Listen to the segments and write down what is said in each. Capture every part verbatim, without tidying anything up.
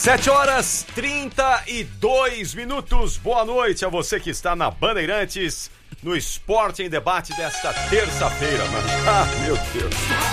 sete horas trinta e dois minutos. Boa noite a você que está na Bandeirantes, no Esporte em Debate desta terça-feira. Ah, meu Deus.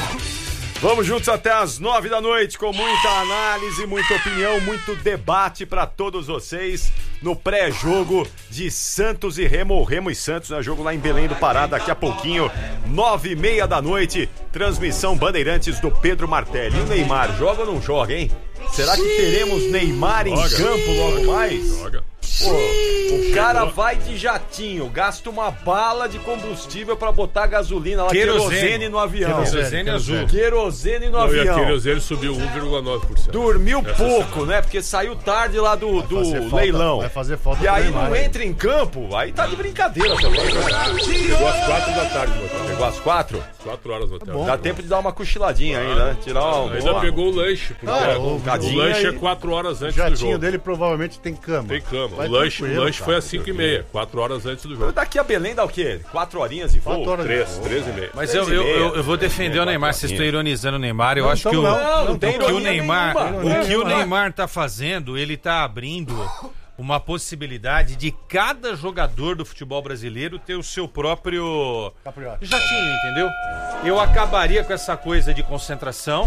Vamos juntos até as nove da noite com muita análise, muita opinião, muito debate para todos vocês no pré-jogo de Santos e Remo. Remo e Santos, né? Jogo lá em Belém do Pará daqui a pouquinho, nove e meia da noite. Transmissão Bandeirantes do Pedro Martelli. E o Neymar joga ou não joga, hein? Será que teremos Neymar em joga, campo logo joga, mais? Joga. Pô, o cara vai de jatinho, gasta uma bala de combustível pra botar gasolina lá, querosene, querosene no avião. Querosene azul. Querosene no não, avião. E a querosene subiu um vírgula nove por cento. Dormiu Essa pouco, semana. né? Porque saiu tarde lá do, do falta, leilão. Vai fazer falta. E aí não entra em campo, aí tá de brincadeira também. Chegou às quatro da tarde no hotel. Pegou às quatro? Quatro horas no hotel. Tá Dá tempo de dar uma cochiladinha ah, ainda, né? Tirar um, ainda uma... pegou o lanche. Porque ah, o, o lanche é quatro horas antes do jogo. O jatinho dele provavelmente tem cama. Tem cama. Vai o lanche, o lanche foi às cinco e meia, quatro horas antes do jogo. Daqui a Belém dá o quê? Quatro horinhas de voo? Horas três, de três e meia. Mas eu, eu, eu, eu vou defender é, o Neymar, vocês estão ironizando o Neymar. Eu não, acho que o, não, não, não tem o que o Neymar, nenhuma. o que o Neymar tá fazendo, ele tá abrindo uma possibilidade de cada jogador do futebol brasileiro ter o seu próprio Capriota. jatinho, entendeu? Eu acabaria com essa coisa de concentração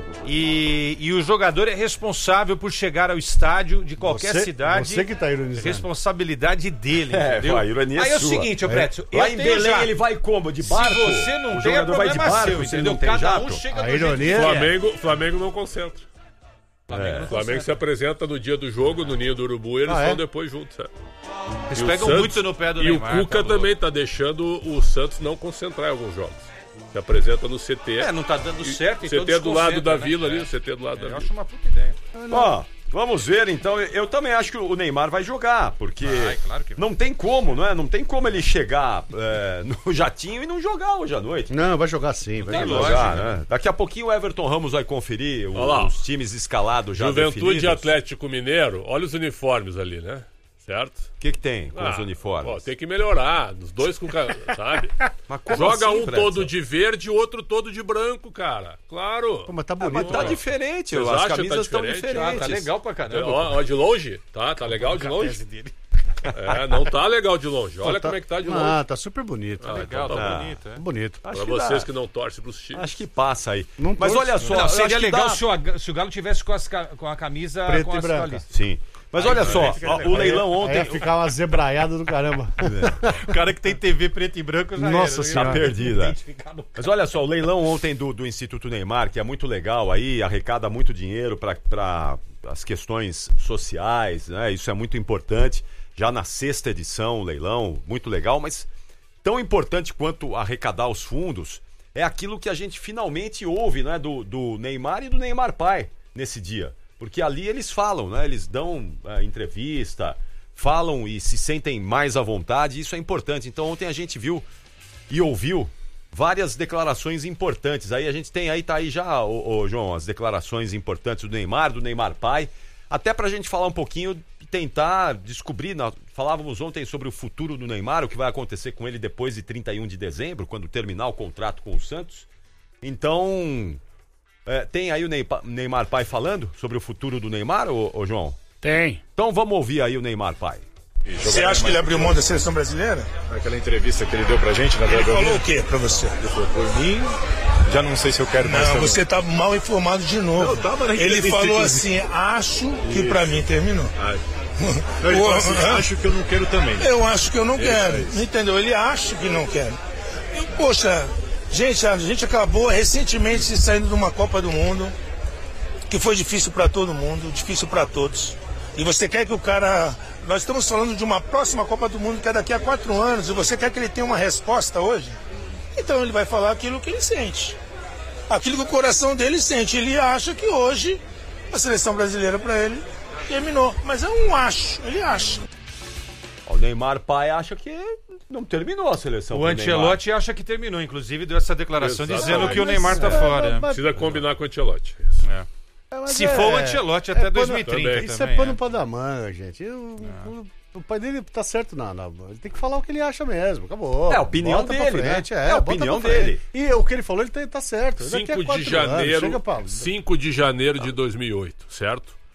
e, e o jogador é responsável por chegar ao estádio de qualquer você, cidade. Você que tá ironizando. Responsabilidade dele, é, entendeu? A ironia Aí é é o sua. seguinte, ô Pretzel, é. Lá em Belém já... ele vai como? De barco? Se você não o tem, jogador vai de barco, seu, entendeu? não tem Cada jato. um chega a do ironia jeito Flamengo, é. Flamengo não concentra. Flamengo, é. Flamengo se apresenta no dia do jogo, no Ninho do Urubu, e eles ah, vão é? depois juntos. É. Eles pegam Santos, muito no pé do e Neymar. E o Cuca tá também tá deixando o Santos não concentrar em alguns jogos. Se apresenta no C T. É, não tá dando certo, então C T do lado da né? Vila ali, é. o C T do lado é, da eu Vila. Eu acho uma puta ideia. Ó, vamos ver então. Eu também acho que o Neymar vai jogar, porque Ai, claro que vai. não tem como, não é? Não tem como ele chegar é, no jatinho e não jogar hoje à noite. Não, vai jogar sim, vai jogar. jogar né? Daqui a pouquinho o Everton Ramos vai conferir o, os times escalados já Juventude definidos. e Atlético Mineiro, olha os uniformes ali, né? Certo? O que, que tem com ah, os uniformes? Ó, tem que melhorar. Os dois com. Sabe? Mas como Joga assim, um Pretzel? todo de verde e o outro todo de branco, cara. Claro. Pô, mas tá Ah, bonito. mas tá cara. diferente. Vocês As acham camisas que tá estão diferente? diferentes. Ah, tá legal pra caramba. Ó, ó, de longe? Tá, tá legal de longe? É, não tá legal de longe. Olha tá, como é que tá de longe. Ah, tá super bonito. Ah, legal, então tá tá bonito. É. Bonito. Acho pra que vocês dá. que não torcem pros times. Acho que passa aí. Não mas torce, olha só. Não, seria legal dá... se, o, se o Galo tivesse com, as, com a camisa preta com e as branca. calistas. Sim. Mas Aí, olha só, aí, ó, o leilão ontem... Aí ia ficar uma zebraiada do caramba. O cara que tem T V preto e branco já Nossa era, senhora. Tá perdida. Mas olha só, o leilão ontem do, do Instituto Neymar, que é muito legal aí, arrecada muito dinheiro para as questões sociais, né? Isso é muito importante. Já na sexta edição, o leilão, muito legal, mas tão importante quanto arrecadar os fundos é aquilo que a gente finalmente ouve, né? Do, do Neymar e do Neymar pai nesse dia. Porque ali eles falam, né? Eles dão é, entrevista, falam e se sentem mais à vontade, e isso é importante. Então ontem a gente viu e ouviu várias declarações importantes. Aí a gente tem aí, tá aí já, ô, ô, João, as declarações importantes do Neymar, do Neymar pai, até pra gente falar um pouquinho e tentar descobrir, nós falávamos ontem sobre o futuro do Neymar, o que vai acontecer com ele depois de trinta e um de dezembro, quando terminar o contrato com o Santos. Então... É, tem aí o Neymar pai falando sobre o futuro do Neymar, ô, ô João? Tem. Então vamos ouvir aí o Neymar pai. Você acha que ele abriu mão da seleção brasileira? Aquela entrevista que ele deu pra gente na Ele verdade. falou o que pra você? Ele falou, por mim, já não sei se eu quero mais. Não, também. você tá mal informado de novo. Eu tava na ele entrevista, falou inclusive. assim, acho que pra mim terminou. Ai. Não, ele falou assim, acho que eu não quero também. Eu acho que eu não Ele quero. faz. Entendeu? Ele acha que não quer. Eu, poxa, gente, a gente acabou recentemente saindo de uma Copa do Mundo que foi difícil pra todo mundo, difícil pra todos. E você quer que o cara... Nós estamos falando de uma próxima Copa do Mundo que é daqui a quatro anos e você quer que ele tenha uma resposta hoje? Então ele vai falar aquilo que ele sente. Aquilo que o coração dele sente. Ele acha que hoje a seleção brasileira para ele terminou. Mas é um acho, ele acha. O Neymar pai acha que não terminou a seleção. O Ancelotti acha que terminou, inclusive deu essa declaração Exatamente. dizendo que o Neymar tá é, fora. mas- Precisa combinar com o Ancelotti. É. É, mas Se é- for o Ancelotti até é dois mil e pano- trinta também. Isso também. é pano é. pra dar manga, gente. Eu- o, o pai dele tá certo, não, não. Ele tem que falar o que ele acha mesmo. Acabou. É a opinião Bota pra dele, frente, né? É, É a bota opinião pra frente. dele. E o que ele falou, ele tá, tá certo. Daqui a cinco de quatro janeiro, anos, chega pra... cinco de janeiro de dois mil e oito, certo?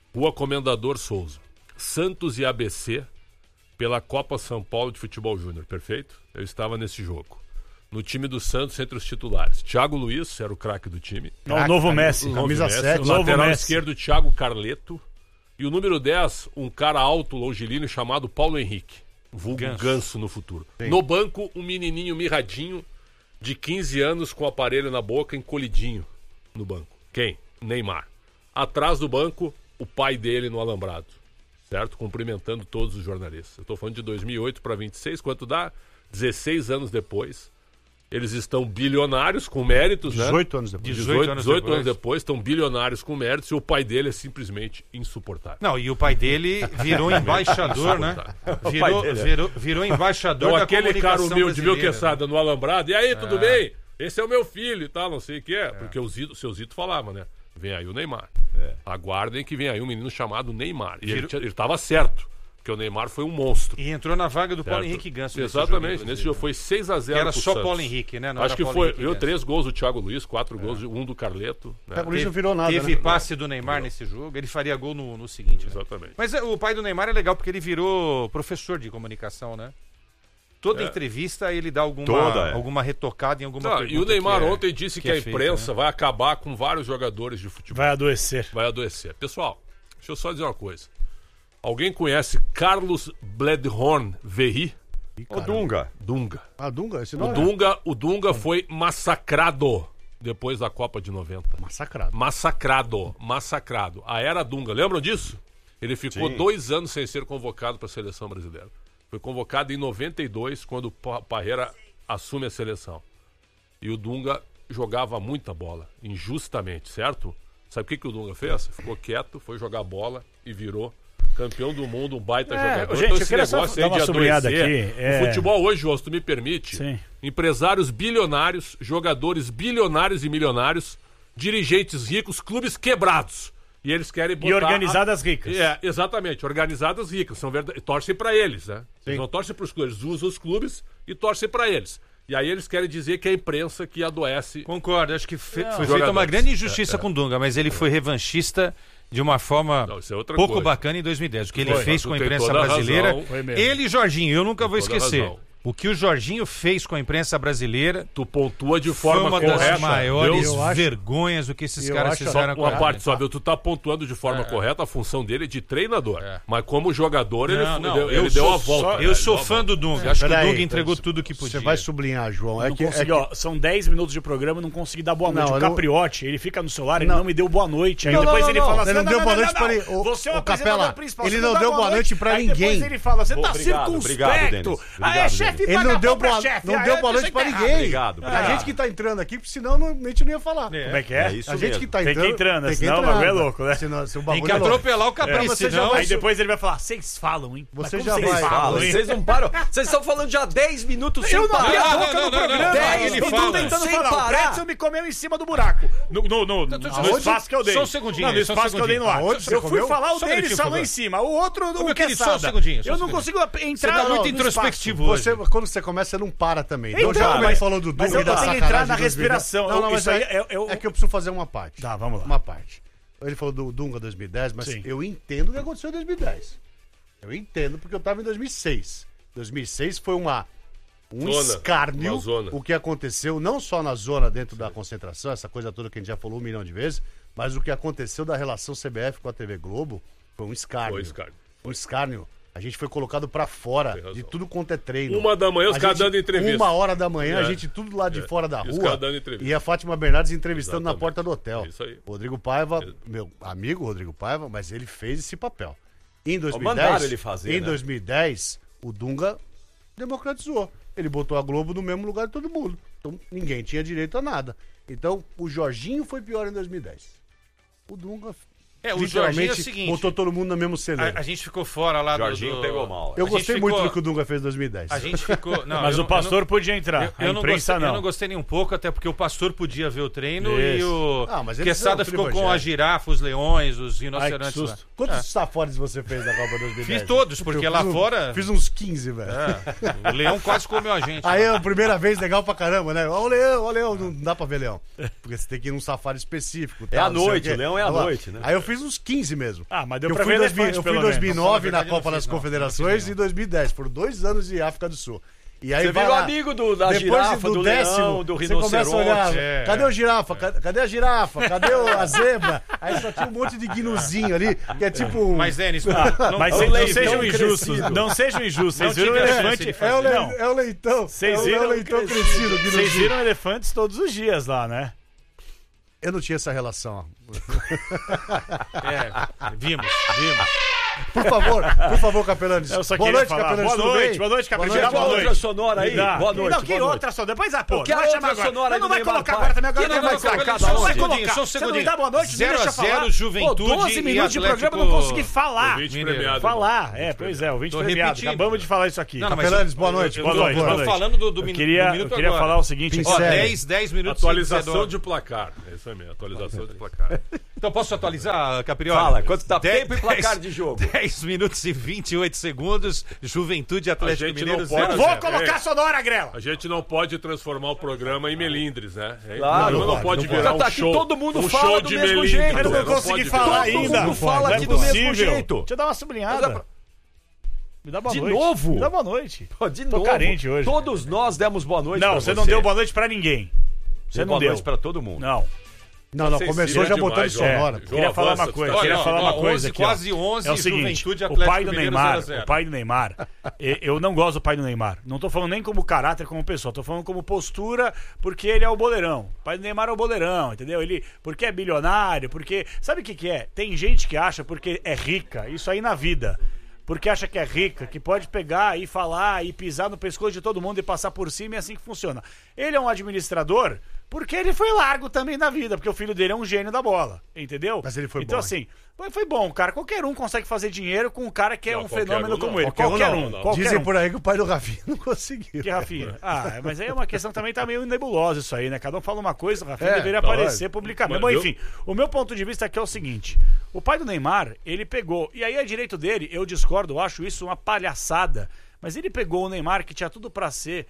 Rua Comendador Souza. Santos e A B C pela Copa São Paulo de Futebol Júnior, perfeito? Eu estava nesse jogo. No time do Santos, entre os titulares. Thiago Luiz era o craque do time. O novo Messi, O novo camisa Messi. sete. O Novo lateral Messi. esquerdo, Thiago Carleto. E o número dez, um cara alto, longilíneo, chamado Paulo Henrique. Vulgo Ganso. Ganso no futuro. No banco, um menininho mirradinho de quinze anos com o aparelho na boca, encolhidinho no banco. Quem? Neymar. Atrás do banco, o pai dele no alambrado. Certo? Cumprimentando todos os jornalistas. Eu estou falando de dois mil e oito para vinte e seis, quanto dá? dezesseis anos depois. Eles estão bilionários com méritos, né? dezoito anos depois. dezoito, anos dezoito depois. anos depois, estão bilionários com méritos e o pai dele é simplesmente insuportável. Não, e o pai dele virou embaixador, né? Virou, dele é. virou, virou embaixador Então da aquele cara comunicação humilde, viu, brasileira. Quesada, no alambrado, e aí, tudo bem? Esse é o meu filho e tal, não sei o que é. Porque o, Zito, o seu Zito falava, né? Vem aí o Neymar. Aguardem que vem aí um menino chamado Neymar. E ele, Virou- tinha- ele tava certo, porque o Neymar foi um monstro. E entrou na vaga do Paulo certo? Henrique Ganso. nesse Exatamente, jogo, nesse jogo foi seis a zero Que era pro só Santos. Paulo Henrique, né? Não Acho era que Paulo foi, Henrique viu, Ganso. três gols do Thiago Luiz, quatro gols, um do Carleto. Né? Thiago Luiz não virou nada, Teve né? passe do Neymar nesse jogo, ele faria gol no, no seguinte. Né? Exatamente. Mas é, o pai do Neymar é legal porque ele virou professor de comunicação, né? Toda É. entrevista ele dá alguma, Toda, é. alguma retocada em alguma Tá, pergunta. e o Neymar que é- ontem disse que, é a feita, imprensa né? vai acabar com vários jogadores de futebol. Vai adoecer. Vai adoecer. Pessoal, deixa eu só dizer uma coisa. Alguém conhece Carlos Bledhorn Verri? Ô, Dunga. Dunga. Ah, Dunga, esse O não é Dunga, o Dunga foi massacrado depois da Copa de noventa. massacrado. Massacrado, massacrado. A era Dunga, lembram disso? Ele ficou Sim. dois anos sem ser convocado para a seleção brasileira. Foi convocado em noventa e dois, quando o Pa- Parreira assume a seleção. E o Dunga jogava muita bola, injustamente, certo? Sabe o que, que o Dunga fez? Ficou quieto, foi jogar bola e virou campeão do mundo, um baita É, jogador. gente, Então, eu esse queria só negócio dar aí uma de sublinhada adoecer, aqui, é- O futebol hoje, João, se tu me permite, Sim. empresários bilionários, jogadores bilionários e milionários, dirigentes ricos, clubes quebrados. E eles querem botar... E organizadas ricas. É, exatamente, organizadas ricas, são verdade... torcem pra eles, né? Eles não torcem pros clubes, eles usam os clubes e torcem pra eles. E aí eles querem dizer que é a imprensa que adoece. Concordo, acho que fe- foi feita Jogadores. uma grande injustiça É, é. com o Dunga, mas ele foi revanchista de uma forma Não, isso é outra pouco coisa. bacana em dois mil e dez. O que ele Foi. fez com a Tu tem imprensa toda a brasileira. razão. Foi mesmo. Ele e Jorginho, eu nunca vou toda a esquecer. razão. O que o Jorginho fez com a imprensa brasileira Tu pontua de foi forma uma correta. das maiores Eu acho- vergonhas do que esses eu caras acho- fizeram Só com uma a parte só, viu? Tu tá pontuando de forma correta, a função dele é de treinador. É. Mas como jogador, ele, Não, não, deu, eu ele deu sou a volta. só- né? Eu Ele sou deu a fã volta. do Dunga. Acho que o Peraí, Dunga entregou você- tudo que podia. Você vai sublinhar, João. É Não que, consegui, é que- ó, são dez minutos de programa, eu não consegui dar boa noite. Não, o eu não- Capriotti, ele fica no celular, ele Não. não me deu boa noite. Aí Não, depois não, ele não, fala não. assim: Ele não deu boa noite pra ele. Ô, Você é o ô, apresentador Capela, principal, ele você não dá deu boa boa noite pra Aí ninguém. depois ele fala: você tá Obrigado, obrigado, circunspecto. Denis. Ah, é Obrigado, chefe, Denis. Ele paga não deu pau pra boa, chefe. não Aí deu é boa noite você pra tá ninguém. Obrigado, A obrigado. gente que tá entrando aqui, porque senão não- a gente não ia falar. Como é que é? É isso A gente mesmo. que tá Tem que entrando. ir entrando, tem que senão o entrar, bagulho é louco, né? Senão, se o Tem bagulho que é louco. atropelar o capricho, você já senão... vai- Aí depois ele vai falar: vocês falam, hein? Mas Você como já vocês vai- falam, hein? Vocês não param. Vocês estão falando já dez minutos sem Eu não abri a parar. boca não, no não, programa. não, dez eu tô minutos tentando sem falar. O parar. Pretzel me comeu em cima do buraco. No, no, no, no, no Aonde? espaço que eu dei. Só um segundinho Não, no aí, só um espaço que eu dei no ar. segundinho. Aonde você Eu fui comeu? falar o Só um dele, minutinho, falou por em favor. cima. O outro, Ô, o meu querido, só um Quesada. segundinho, só um Eu não segundinho. consigo entrar Você tá no- muito no introspectivo espaço. hoje. Você, quando você começa, você não para também. Então, já mas- mas, falou do mas Dunga eu e da tenho que sacanagem entrar na de dois mil e dez. respiração. Não, não, mas Isso aí é, é- é o- é que eu preciso fazer uma parte. Tá, vamos lá. Uma parte. Ele falou do Dunga dois mil e dez, mas Sim. eu entendo o que aconteceu em dois mil e dez. Eu entendo porque eu tava em dois mil e seis. dois mil e seis foi uma, um Zona, escárnio uma zona. o que aconteceu, não só na zona dentro da concentração, essa coisa toda que a gente já falou um milhão de vezes, mas o que aconteceu da relação C B F com a T V Globo foi um escárnio. Foi escárnio. Um escárnio. A gente foi colocado pra fora Tem razão. de tudo quanto é treino. Uma da manhã, os A caras gente- dando entrevista. Uma hora da manhã, a É. gente tudo lá de É. fora da E os rua. caras dando entrevista. E a Fátima Bernardes entrevistando na Exatamente. porta do hotel. É isso aí. Rodrigo Paiva, meu amigo Rodrigo Paiva, mas ele fez esse papel. Em dois mil e mandaram dez, ele fazer, em né? dois mil e dez, o Dunga democratizou. Ele botou a Globo no mesmo lugar de todo mundo. Então ninguém tinha direito a nada. Então o Jorginho foi pior em dois mil e dez. O Dunga É, o Jorginho é o literalmente seguinte... botou todo mundo no mesmo celeiro. A, a gente ficou fora lá do... Jorginho do- pegou mal. Eu a gente gostei ficou- muito do que o Dunga fez em dois mil e dez. A gente ficou... Não, Mas eu o não- eu pastor não- podia entrar. Eu, a eu não imprensa gostei, não. eu não gostei nem um pouco, até porque o pastor podia ver o treino e Isso. o Ah, mas eles Quesada são ficou com evangelho. a girafa, os leões, os Ai, que rinocerontes lá. susto. Quantos safaris você fez na Copa dois mil e dez? Fiz todos, porque Eu lá fiz um- fora- Fiz uns quinze, velho. É, o leão quase comeu a gente. Aí é a primeira vez legal pra caramba, né? Ó o leão, ó o leão. Não dá pra ver leão. Porque você tem que ir num safari específico. É tal, à não sei noite, quê. o leão é à Olha lá. noite, né? Aí eu fiz uns quinze mesmo. Ah, mas deu Eu pra fui ver em dois mil elefante, eu fui em pelo dois mil e menos. nove Não, na na verdade, Copa não das fiz, não. Confederações Não e em dois mil e dez. Foram dois anos de África do Sul. E aí Você vai virou lá, amigo do, da depois girafa, do, décimo, leão, do você começa a olhar, rinoceronte. é. cadê o girafa? Cadê, cadê a girafa? Cadê o- a zebra? Aí só tinha um monte de gnuzinho ali, que é tipo um... Mas, Denis, não, Mas não, vocês não leitão sejam crescido. injustos. Não sejam injustos. Vocês Não viram o tive a chance elefante. de fazer. É o, le- Não, é o leitão. Vocês é o, viram- é o leitão crescido. vocês gnuzinho. viram elefantes todos os dias lá, né? Eu não tinha essa relação. É, vimos, vimos. Por favor, por favor, Capelanes. Eu só Boa queria noite, falar. Capelanes. Boa tudo noite, bem? boa noite, Capelanes. Boa Dá uma noite. outra sonora aí. Me dá. Boa noite. Não, que boa noite. outra só? Depois, ah, pô. Eu Não quero vai chamar outra agora. sonora aí Não, não do vai Neymar, colocar vai. agora também. Agora Que não não vai vai colocar. colocar, Não vai só um colocar. segundinho, só um Você não me segundinho. dá boa noite, Zero não deixa a eu falar. zero, Pô, Juventude doze e minutos de Atlético- programa, eu não consegui falar. Ouvinte Mineiro. premiado. Falar. É, pois é, ouvinte Tô premiado. repetindo. Acabamos de falar isso aqui. Não, não, mas Capelanes, eu- boa noite. eu- Boa eu tô- noite, eu boa tô noite. falando do, do Eu min- queria, do minuto eu queria agora. falar o seguinte. Pincel. aqui. Ó, Sério. dez, dez minutos Atualização sem de placar. É isso aí mesmo, atualização de placar. Então posso atualizar, Caprioli? Fala, quanto tá Dez- tempo e placar de jogo? dez minutos e vinte e oito segundos. Juventude Atlético gente Mineiro não pode- zero a Vou zero. colocar a sonora, Grela. A gente não pode transformar o programa em melindres, né? É, Claro, o programa não não pode pode. virar Tá um aqui, show. todo mundo um fala show do de mesmo melindres. jeito. Eu não né? consegui pode falar virar. ainda. mundo fala Não é aqui do mesmo possível. jeito. Deixa eu dar uma sublinhada. Me dá boa De noite. novo? Me dá boa noite. Pô, de Tô novo. carente hoje. Todos nós demos boa noite Não, pra você não deu boa noite pra ninguém. Você Deu não boa deu. noite pra todo mundo. Não. Não, não, Vocês começou já viram botando demais, João. sonora. João, Queria falar avança, uma coisa, tá- queria Olha, falar ó, uma onze, coisa aqui. ó. quase onze, É o seguinte, Juventude o Atlético pai do Mineiro Neymar, zero a zero. o pai do Neymar, e- eu não gosto do pai do Neymar. Não tô falando nem como caráter, como pessoa, tô falando como postura, porque ele é o boleirão. O pai do Neymar é o boleirão, entendeu? Ele, porque é bilionário, porque... Sabe o que que é? Tem gente que acha porque é rica, isso aí na vida. Porque acha que é rica, que pode pegar e falar e pisar no pescoço de todo mundo e passar por cima, e é assim que funciona. Ele é um administrador porque ele foi largo também na vida, porque o filho dele é um gênio da bola, entendeu? Mas ele foi então, bom, assim, foi, foi bom, cara. Qualquer um consegue fazer dinheiro com um cara que é Não, um qualquer fenômeno um como não. ele. Qualquer um Qualquer não, um. não. Qualquer Dizem um. por aí que o pai do Rafinha não conseguiu. Que Rafinha? Ah, mas aí é uma questão também tá meio nebulosa isso aí, né? Cada um fala uma coisa, o Rafinha É, deveria tá, aparecer mas- publicamente. mas Bom, eu- enfim, o meu ponto de vista aqui é o seguinte: o pai do Neymar, ele pegou, e aí é direito dele, eu discordo, eu acho isso uma palhaçada, mas ele pegou o Neymar, que tinha tudo pra ser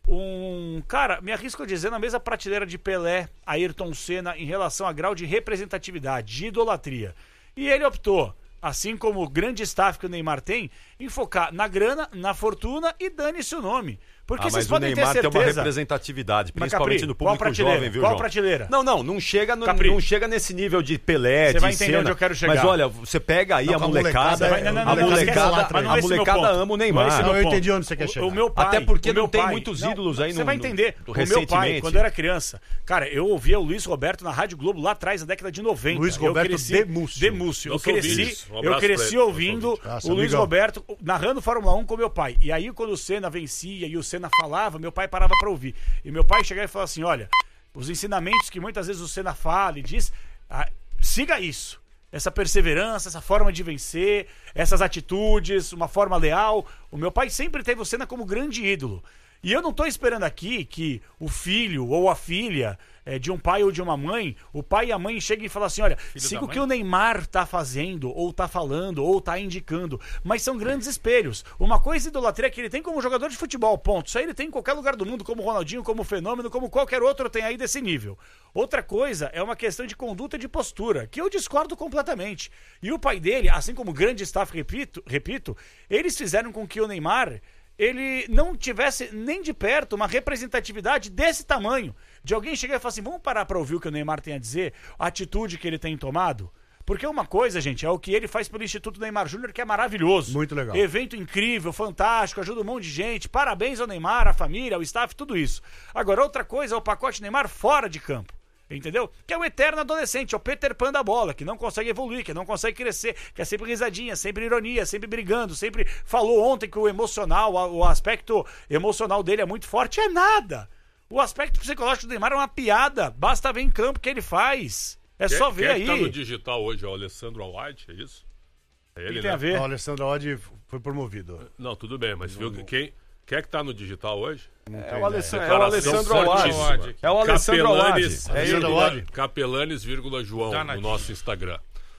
um cara, me arrisco a dizer, na mesma prateleira de Pelé, Ayrton Senna, em relação a grau de representatividade, de idolatria. E ele optou, assim como o grande staff que o Neymar tem, em focar na grana, na fortuna e dane-se o nome. Porque Ah, vocês mas o podem ter Neymar tem uma certeza... representatividade, Mas, principalmente Capri, no qual público prateleira? jovem, viu, Qual João? prateleira? Não, não, não chega, no, Capri. não chega nesse nível de Pelé, Você de vai entender Senna, onde eu quero chegar. Mas olha, você pega aí Não, a com a molecada, molecada, Vai- não, não, não, a não, não, molecada, esquece, mas não a é esse meu molecada ponto. ama o Não é Neymar. esse Não, meu eu ponto. entendi onde você quer O- chegar. O meu pai, Até porque o meu não tem pai- muitos não, ídolos aí Você no- vai no- entender. do- O meu pai, recentemente. quando eu era criança, cara, eu ouvia o Luiz Roberto na Rádio Globo lá atrás, na década de noventa. Luiz Eu Roberto cresci- Demúcio. Demúcio. Eu Nosso cresci, ouvinte. Um eu abraço cresci pra ele, nosso ouvindo ouvinte. Nossa, o Luiz amigão. Roberto narrando Fórmula um com meu pai. E aí, quando o Senna vencia e o Senna falava, meu pai parava pra ouvir. E meu pai chegava e falava assim: olha, os ensinamentos que muitas vezes o Senna fala e diz, ah, siga isso. Essa perseverança, essa forma de vencer, essas atitudes, uma forma leal. O meu pai sempre teve o Senna como grande ídolo. E eu não tô esperando aqui que o filho ou a filha é, de um pai ou de uma mãe, o pai e a mãe cheguem e falem assim: olha, siga o que o Neymar tá fazendo, ou tá falando, ou tá indicando. Mas são grandes espelhos. Uma coisa é idolatria que ele tem como jogador de futebol, ponto. Isso aí ele tem em qualquer lugar do mundo, como o Ronaldinho, como Fenômeno, como qualquer outro tem aí desse nível. Outra coisa é uma questão de conduta e de postura, que eu discordo completamente. E o pai dele, assim como o grande staff, repito, repito, eles fizeram com que o Neymar ele não tivesse nem de perto uma representatividade desse tamanho. De alguém chegar e falar assim: vamos parar para ouvir o que o Neymar tem a dizer, a atitude que ele tem tomado. Porque uma coisa, gente, é o que ele faz pelo Instituto Neymar Júnior, que é maravilhoso. Muito legal. Evento incrível, fantástico, ajuda um monte de gente. Parabéns ao Neymar, à família, ao staff, tudo isso. Agora, outra coisa é o pacote Neymar fora de campo. Entendeu? Que é o eterno adolescente, é o Peter Pan da bola, que não consegue evoluir, que não consegue crescer, que é sempre risadinha, sempre ironia, sempre brigando, sempre falou ontem que o emocional, o aspecto emocional dele é muito forte. É nada! O aspecto psicológico do Neymar é uma piada, basta ver em campo o que ele faz. É Quem- só ver quem é aí. que tá no digital hoje? É o Alessandro Awad, é isso? É O ele, que tem né? a ver? O Alessandro Odd foi promovido. Não, tudo bem, mas viu que quem, quem é que tá no digital hoje? É o Alessandro, é o Declaração Alessandro Awad. fortíssima. É o Alessandro Awad. Capelanes, É ele, vírgula- Awad. Capelanes, vírgula, João, no Danadinho. nosso Instagram.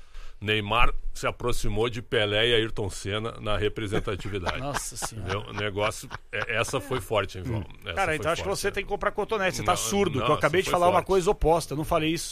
Neymar se aproximou de Pelé e Ayrton Senna na representatividade. Nossa senhora. Entendeu? O negócio, é- essa foi forte, hein, João? Essa Cara, foi então acho que forte, você né? tem que comprar cotonete. Você tá Não, surdo, não, que eu acabei essa de foi falar uma forte. coisa oposta. Eu não falei isso.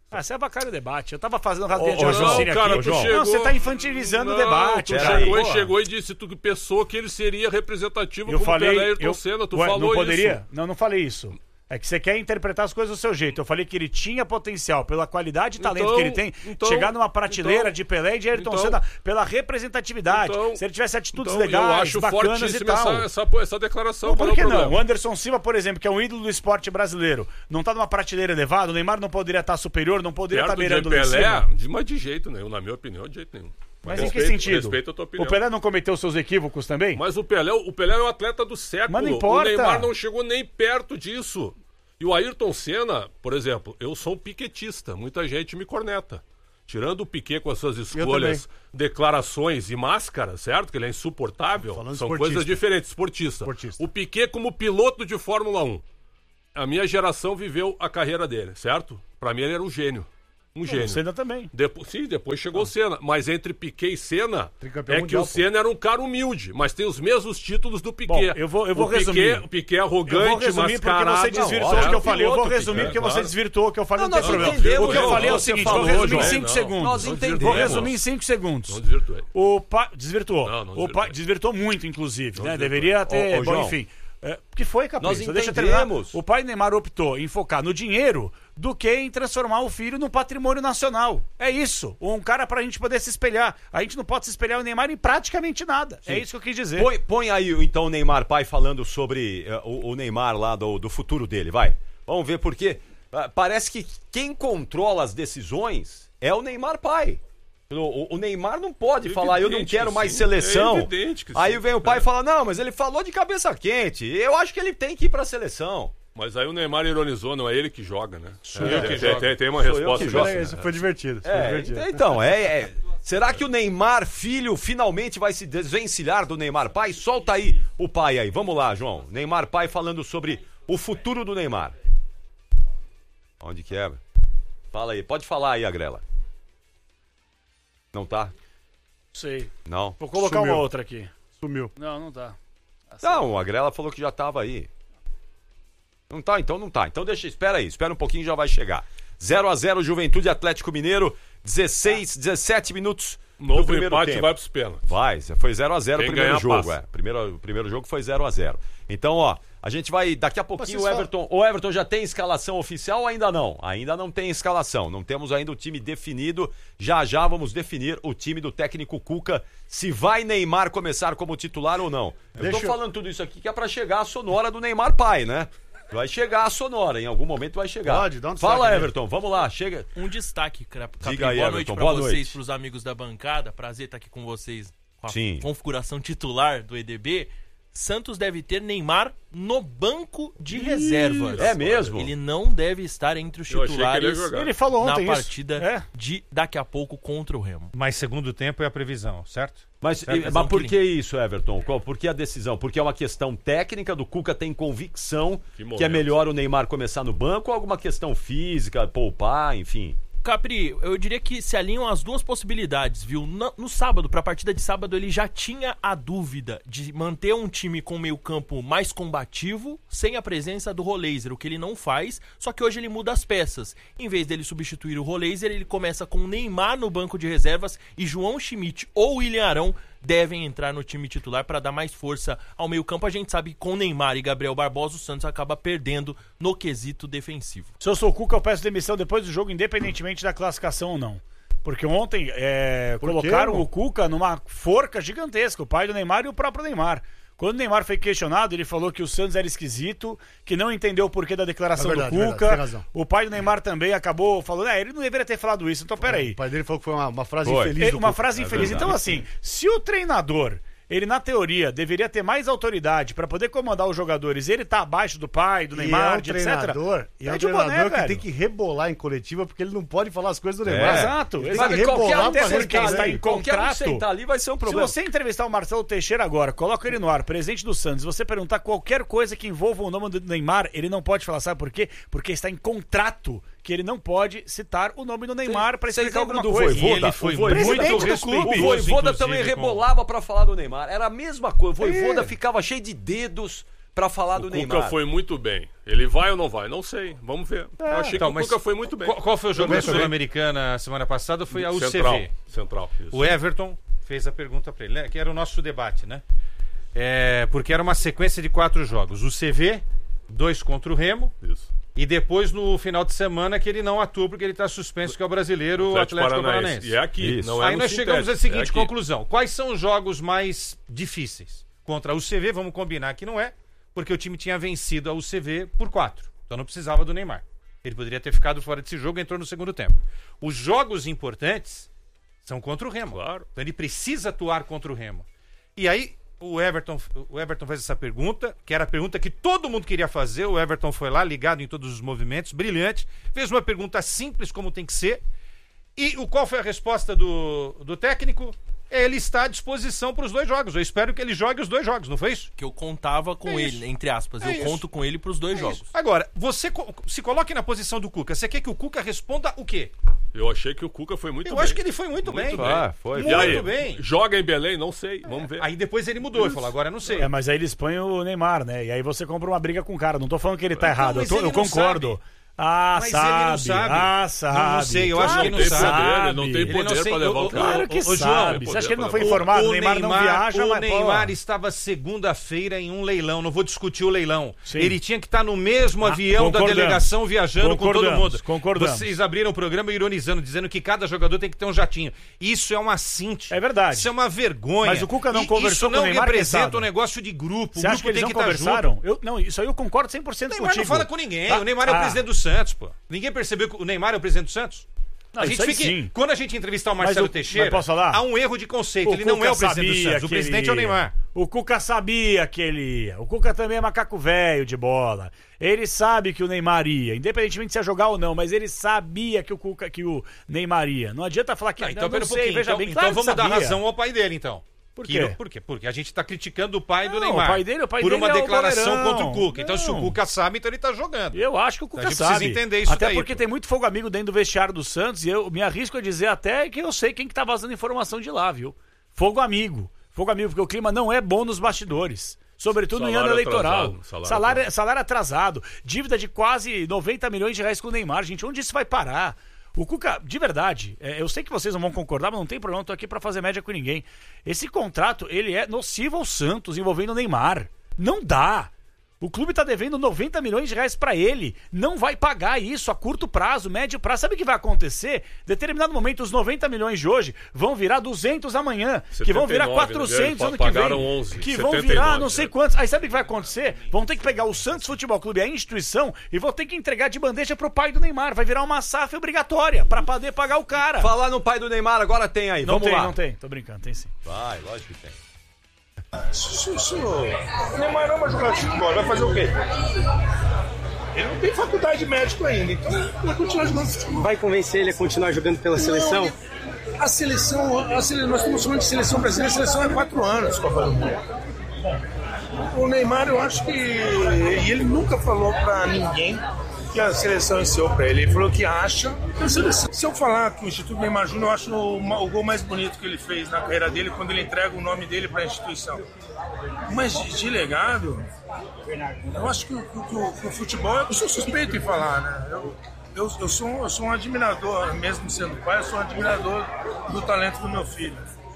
Ah, você avacalha o debate. Eu tava fazendo Ô, rasinha de ô, raciocínio João, cara, aqui. tu Não, chegou- você tá infantilizando Não, o debate. Tu Peraí. chegou, e Porra. chegou e disse tu que pensou que ele seria representativo Eu como falei. Pelé e Ayrton eu, Senna. Tu Ué, falou não poderia? isso. Não, não falei isso. É que você quer interpretar as coisas do seu jeito. Eu falei que ele tinha potencial, pela qualidade e talento Então, que ele tem, então, chegar numa prateleira então, de Pelé e de Ayrton então, Senna, pela representatividade. então, Se ele tivesse atitudes Então, legais, eu acho bacanas e fortíssima tal. essa, essa, essa declaração. Não, qual por é que o não? problema? O Anderson Silva, por exemplo, que é um ídolo do esporte brasileiro, não tá numa prateleira elevada, o Neymar não poderia estar superior, não poderia estar Perto de beirando lá em cima. Pelé, de, mas de jeito nenhum, na minha opinião, de jeito nenhum. Mas Respeito- em que sentido? Respeito a tua opinião. O Pelé não cometeu seus equívocos também? Mas o Pelé, o Pelé é o atleta do século. Mas não importa. O Neymar não chegou nem perto disso. E o Ayrton Senna, por exemplo, eu sou um piquetista, muita gente me corneta. Tirando o Piquet com as suas escolhas, declarações e máscaras, certo? Que ele é insuportável. Falando São esportista. coisas diferentes, esportista. Esportista. O Piquet como piloto de Fórmula um. A minha geração viveu a carreira dele, certo? Pra mim ele era um gênio. Um gênio. O Senna também. Depo- Sim, depois chegou o Senna. Mas entre Piquet e Senna, Tricampeão é mundial, que o pô. Senna era um cara humilde, mas tem os mesmos títulos do Piquet. Bom, eu vou- eu vou o Piquet, resumir. O Piquet Eu arrogante, vou resumir porque mascarado. você desvirtuou Não, o que eu é falei. Eu vou piloto, resumir Piquet, porque você claro. desvirtuou o que eu falei, Não, não, tem nós problema. entendemos, O que eu João, falei é o você seguinte, falou, vou resumir em João. cinco Não, segundos. nós Vou entendemos. resumir em cinco segundos. Não desvirtuei. O pai desvirtuou. Não, não o desvirtuei. pai desvirtuou muito, inclusive, né? desvirtuei. Deveria ter. Ô, ô, bom, João. enfim. É, que foi, Capricho? Nós Deixa eu terminar. entendemos. O pai Neymar optou em focar no dinheiro do que em transformar o filho no patrimônio nacional. É isso. Um cara pra gente poder se espelhar. A gente não pode se espelhar no Neymar em praticamente nada. É isso que eu quis dizer. Põe, põe aí então o Neymar pai falando sobre eh, o, o Neymar lá do, do futuro dele, vai. Vamos ver porque ah, parece que quem controla as decisões é o Neymar pai. O, o- o Neymar não pode É falar, eu não evidente quero que mais sim. seleção. É evidente que Aí sim. vem o pai É. e fala, não, mas ele falou de cabeça quente. Eu acho que ele tem que ir pra seleção. Mas aí o Neymar ironizou, não é ele que joga, né? Sou É, eu que tem, jogo. tem, tem uma Sou eu resposta que jogo. dessa. Isso foi divertido. Foi É, divertido. então, é, é- será que o Neymar filho finalmente vai se desvencilhar do Neymar pai? Solta aí o pai aí. Vamos lá, João. Neymar pai falando sobre o futuro do Neymar. Onde que é? Fala aí, pode falar aí, Agrela. Não tá? Sei. Não. Vou colocar Sumiu. uma outra aqui. Sumiu. Não, não tá. Não, a Agrela falou que já tava aí. Não tá, então não tá. Então deixa, espera aí, espera um pouquinho, já vai chegar. zero a zero Juventude Atlético Mineiro, dezesseis, dezessete minutos no Novo primeiro empate tempo. vai pros pênaltis. Vai, foi zero a zero o Quem primeiro ganhar, jogo, passa. é. Primeiro, o primeiro jogo foi zero a zero. Então, ó, a gente vai, daqui a pouquinho Vocês o Everton, o Everton já tem escalação oficial ou ainda não? Ainda não tem escalação, não temos ainda o time definido. Já já vamos definir o time do técnico Cuca, se vai Neymar começar como titular ou não. Eu Deixa tô eu- falando tudo isso aqui que é pra chegar a sonora do Neymar pai, né? Vai chegar a sonora, em algum momento vai chegar. Pode, dá um destaque Fala, aí. Everton, vamos lá, chega. Um destaque, Capri. Diga aí, boa Everton, noite pra boa vocês, noite. pros amigos da bancada. Prazer estar aqui com vocês com a Sim. configuração titular do E D B. Santos deve ter Neymar no banco de reservas. é mesmo? Ele não deve estar entre os Eu achei que ele ia titulares jogar. Ele falou na ontem isso. partida É. de daqui a pouco contra o Remo. Mas segundo tempo é a previsão, certo? Mas, Certo, e- mas mas não por que que isso, Everton? Qual- Por que a decisão? Porque é uma questão técnica, do Cuca tem convicção Que que, momento. é melhor o Neymar começar no banco ou alguma questão física, poupar, enfim. Capri, eu diria que se alinham as duas possibilidades, viu? No, no sábado, pra partida de sábado, ele já tinha a dúvida de manter um time com meio campo mais combativo, sem a presença do Roleiser, o que ele não faz, só que hoje ele muda as peças. Em vez dele substituir o Roleiser, ele começa com o Neymar no banco de reservas e João Schmidt ou William Arão devem entrar no time titular para dar mais força ao meio campo. A gente sabe que com Neymar e Gabriel Barbosa, o Santos acaba perdendo no quesito defensivo. Se eu sou o Cuca, eu peço demissão depois do jogo, independentemente da classificação ou não. Porque ontem é, Por quê, colocaram irmão? o Cuca numa forca gigantesca, o pai do Neymar e o próprio Neymar. Quando o Neymar foi questionado, ele falou que o Santos era esquisito, que não entendeu o porquê da declaração É verdade, do verdade, Cuca. tem razão. O pai do Neymar também acabou falando, é, ele não deveria ter falado isso, então peraí. O pai dele falou que foi uma, uma frase Foi. infeliz. É do uma Cuca. frase infeliz. Então, assim, se o treinador, ele na teoria deveria ter mais autoridade pra poder comandar os jogadores, ele tá abaixo do pai, do E Neymar, é um de etcétera. treinador, e é um Pede o treinador boné, que velho. tem que rebolar em coletiva porque ele não pode falar as coisas do É. Neymar. Exato, Ele tem exato. que Qualquer rebolar um pra porque sentar está responder. em qualquer um contrato. sentar ali vai ser um Se problema. você entrevistar o Marcelo Teixeira agora, coloca ele no ar, presidente do Santos, você perguntar qualquer coisa que envolva o nome do Neymar, ele não pode falar, sabe por quê? Porque está em contrato que ele não pode citar o nome do Neymar para Vocês explicar lembram alguma do coisa. Voivoda? ele foi O Voivoda- presidente muito do clube. O respeitoso, Voivoda inclusive, também com- rebolava pra falar do Neymar. Era a mesma coisa. O Voivoda ficava cheio de dedos pra falar O do Cuca Neymar. foi muito bem. Ele vai ou não vai? Não sei. Vamos ver. Eu achei então, que o mas Cuca foi muito bem. Qual, qual foi o jogo da Muito bem. Sul-Americana semana passada? Foi a U C V. Central. Central. Isso. O Everton fez a pergunta pra ele, né? Que era o nosso debate, né? É, porque era uma sequência de quatro jogos. O C V, dois contra o Remo. Isso. E depois, no final de semana, que ele não atua porque ele está suspenso, que é o brasileiro Atlético Atlético, Paranaense. Paranaense. E é aqui, Isso. não é Aí no nós chegamos sintético, à seguinte é aqui. conclusão. Quais são os jogos mais difíceis? Contra a U C V, vamos combinar que não é, porque o time tinha vencido a U C V por quatro. Então não precisava do Neymar. Ele poderia ter ficado fora desse jogo e entrou no segundo tempo. Os jogos importantes são contra o Remo. Claro. Então ele precisa atuar contra o Remo. E aí o Everton, o Everton fez essa pergunta, que era a pergunta que todo mundo queria fazer. O Everton foi lá, ligado em todos os movimentos, brilhante. Fez uma pergunta simples, como tem que ser. E o, qual foi a resposta do, do técnico? Ele está à disposição para os dois jogos. Eu espero que ele jogue os dois jogos, não foi isso? Que eu contava com É ele, isso. entre aspas. É eu isso. conto com ele pros dois É jogos. isso. Agora, você co- se coloque na posição do Cuca. Você quer que o Cuca responda o quê? Eu achei que o Cuca foi muito Eu bem. acho que ele foi muito, bem. Ah, foi. Muito E aí, bem. joga em Belém? Não sei. Vamos ver. Aí depois ele mudou, ele falou, agora eu não sei. É, mas aí eles põem o Neymar, né? E aí você compra uma briga com o cara. Não tô falando que ele tá Então, errado, eu, mas tô- ele eu não concordo. sabe. Ah, Mas sabe, ele não sabe. Ah, Não, sabe. não sei, eu acho Claro que não tem sabe. poder, ele não tem Ele não poder sei, pra levar o- o cara. Claro que Ô, João, sabe. tem Você acha que ele não poder foi pra levar. informado? O O Neymar, não viaja, o mas Neymar pô. estava segunda-feira em um leilão. Não vou discutir o leilão. Sim. Ele tinha que estar no mesmo Ah, avião da concordamos. delegação viajando com todo Concordamos, mundo. concordamos. Vocês abriram o programa ironizando, dizendo que cada jogador tem que ter um jatinho. Isso é uma cinte. É verdade. Isso é uma vergonha. Mas o Cuca não E conversou isso com o não Neymar, representa coitado. um negócio de grupo. Você o acha grupo que eles tem não que estar conversaram? junto. Eu, não, isso aí eu concordo cem por O cento Neymar contigo. não fala com ninguém. Tá? O Neymar é o Ah. presidente do Santos, pô. Ninguém percebeu que o Neymar é o presidente do Santos? Não, A isso gente aí fica, sim. quando a gente entrevistar o Marcelo Mas o- Teixeira, mas posso falar? há um erro de conceito. O Ele não Cuca é o presidente do sabia Santos. O que presidente ele é o Neymar. ia. O Cuca sabia que ele ia. O Cuca também é macaco velho de bola. Ele sabe que o Neymar ia, independentemente se ia jogar ou não, mas ele sabia que o Cuca, que o Neymar ia. Não adianta falar que Não, então, não, pera não um sei, pouquinho. veja Então, bem. então Claro que vamos dar sabia. razão ao pai dele, então. Por Que- quê? Por quê? Porque a gente tá criticando o pai do Não, Neymar. o pai dele- o pai por dele uma é o declaração goleirão. contra o Cuca. Então, se o Não. Cuca sabe, então ele tá jogando. Eu acho que o Cuca A gente sabe. precisa entender isso até daí, porque pô. tem muito fogo amigo dentro do vestiário do Santos e eu me arrisco a dizer até que eu sei quem que tá vazando informação de lá, viu? Fogo amigo. Fogo amigo, porque o clima não é bom nos bastidores. Sobretudo em Salário ano eleitoral. atrasado, salário Salário, salário atrasado. Dívida de quase noventa milhões de reais com o Neymar. Gente, onde isso vai parar? O Cuca, de verdade, é, eu sei que vocês não vão concordar, mas não tem problema, eu tô aqui pra fazer média com ninguém. Esse contrato, ele é nocivo ao Santos, envolvendo o Neymar. Não dá. O clube tá devendo noventa milhões de reais pra ele. Não vai pagar isso a curto prazo, médio prazo. Sabe o que vai acontecer? Determinado momento, os noventa milhões de hoje vão virar duzentos amanhã. Que vão virar setenta e nove, quatrocentos né? ano que vem. Pagaram onze, Que vão setenta e virar nove, não sei né? quantos. Aí sabe o que vai acontecer? Vão ter que pegar o Santos Futebol Clube, a instituição, e vão ter que entregar de bandeja pro pai do Neymar. Vai virar uma S A F obrigatória pra poder pagar o cara. Falar no pai do Neymar, agora tem aí. Não Vamos tem, lá. não tem. Tô brincando, tem sim. Vai, lógico que tem. Isso, isso. O Neymar não é uma jogador de futebol, vai fazer o quê? Ele não tem faculdade de médico ainda, então vai continuar jogando futebol. Vai convencer ele a continuar jogando pela seleção? Não, a seleção, a seleção, nós estamos falando de seleção brasileira, a seleção é quatro anos, Copa do Mundo. O Neymar, eu acho que. E ele nunca falou pra ninguém que a seleção ensinou pra ele. Ele falou que acha que a seleção. Se eu falar que o Instituto Neymar Júnior, eu acho o, o gol mais bonito que ele fez na carreira dele quando ele entrega o nome dele pra instituição. Mas de, de legado, eu acho que, o- que o- que o futebol. Eu sou suspeito em falar, né? Eu, eu, eu, sou, eu sou um admirador, mesmo sendo pai, eu sou um admirador do talento do meu filho.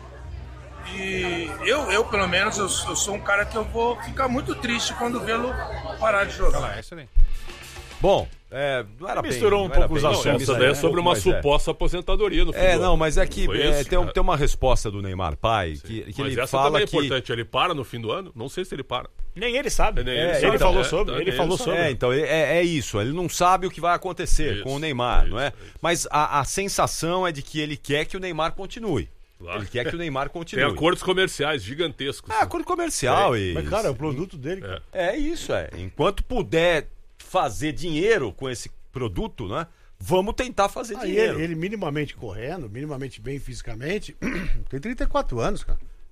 E eu, eu pelo menos, eu, eu sou um cara que eu vou ficar muito triste quando vê-lo parar de jogar. É isso aí. Bom, é, não era bem, misturou um não era pouco os bem, assuntos não, Essa isso daí é um sobre pouco, uma mas é. suposta aposentadoria no fim É, do não, ano. mas é que Foi é, isso, tem, um- cara. tem uma resposta do Neymar pai que, que Mas ele essa fala também é que... importante. Ele para no fim do ano? Não sei se ele para. Nem ele sabe. Nem ele ele ele sabe. falou É, sobre. nem Ele ele falou sabe. sobre. É, então é, é isso, ele não sabe o que vai acontecer Isso, com o Neymar, não é? isso, isso. Mas a, a sensação é de que ele quer que o Neymar continue. Claro. Ele quer que o Neymar Tem continue. acordos comerciais gigantescos. É acordo comercial e... Mas, cara, é o produto dele. cara. É isso, é. Enquanto puder fazer dinheiro com esse produto, né? Vamos tentar fazer Aí dinheiro. ele, ele minimamente correndo, minimamente bem fisicamente, tem trinta e quatro anos, cara.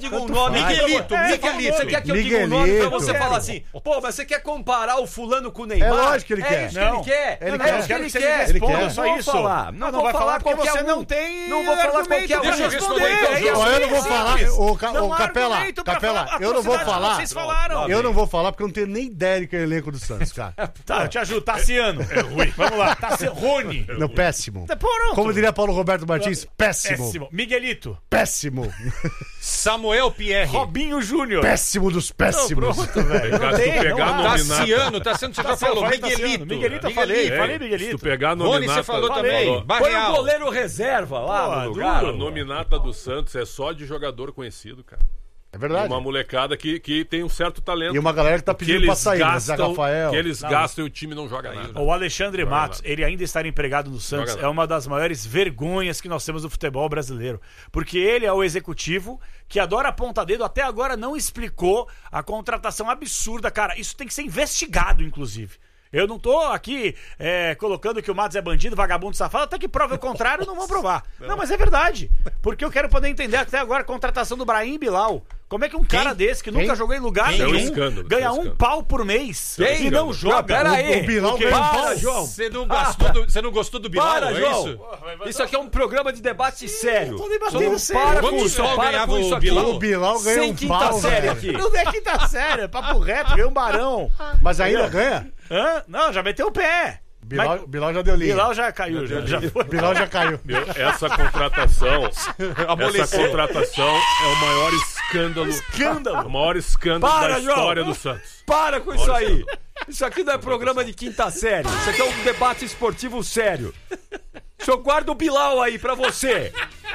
diga um Tanto nome. faz. Miguelito, É, Miguelito. Você quer que eu diga um Miguelito. nome pra você Eu falar quero. assim? Pô, mas você quer comparar o fulano com o Neymar? É lógico que ele é quer. isso Não. que ele quer. Ele é quer. isso que Quero ele que você quer. me responda Ele quer. só Não isso. vou falar. Não, Não, vou vai falar porque qualquer você um. não tem Não vou falar argumento qualquer um. pra Deixa eu responder. responder, então, É isso João. Ó, eu não vou mesmo. falar, ô, Ca- Não ô, há Capela, argumento pra Capela, falar a eu não vou atrocidade que falar. Vocês falaram. Eu não vou falar porque eu não tenho nem ideia de que é o elenco do Santos, cara. Tá, eu te ajudo. Tassiano. É ruim. Vamos lá. Tassiano. Rony. Não, péssimo. Tá, pronto. Como diria Paulo Roberto Martins, péssimo. Péssimo. Miguelito. Péssimo. Samuel Pierre. Robinho Júnior. Péssimo. péssimo dos péssimos. Não, pronto, velho. Cara, se tu pegar a nominata... Tassiano, Tassiano, você já falou. Miguelito. Miguelito eu falei, É, falei Se Miguelito. tu pegar a Rony, nominata... você falou Falei. também. Põe o Barreal. goleiro reserva lá Pô, no lugar. A nominata do Santos é só de jogador conhecido, cara. É verdade. Uma molecada que, que tem um certo talento. E uma galera que tá que pedindo pra eles sair, né? Zé gastam, Rafael. que eles gastam e o time não joga nada. O Alexandre Joga Matos, nada. ele ainda estar empregado no Santos Joga é nada. uma das maiores vergonhas que nós temos no futebol brasileiro. Porque ele é o executivo que adora apontar dedo, até agora não explicou a contratação absurda. Cara, isso tem que ser investigado, inclusive. Eu não tô aqui é, colocando que o Matos é bandido, vagabundo, safado, até que prove o contrário, não vão provar. Não, mas é verdade. Porque eu quero poder entender até agora a contratação do Brahim Bilal. Como é que um cara desse, que nunca Quem? jogou em lugar Isso é um nenhum, escândalo, ganha isso é um um escândalo. pau por mês Quem? e não Não, joga? pera aí. O Bilal O quê? ganha um Para, pau. João. Você não, gostou do, você não gostou do Bilal, Para, é João. isso? Isso aqui é um programa de debate sério. tô debatendo Não sério. para com Quanto isso, Bilal para ganhava com o isso aqui. Bilal? O Bilal ganha Sem um quinta pau, série velho. aqui. Não é quinta série, é papo reto, ganha um barão. Mas ainda ganha? Hã? Não, já meteu o pé. Bilal, Mas- Bilal já deu linha. Bilal já caiu, já, já foi. Bilal já caiu. Meu, essa contratação, essa Amoleceu. contratação é o maior escândalo, Escândalo. o maior escândalo Para, da João. história do Santos. Para com isso aí. Isso aqui não é programa de quinta série. Isso aqui é um debate esportivo sério. O senhor guarda o Bilal aí pra você.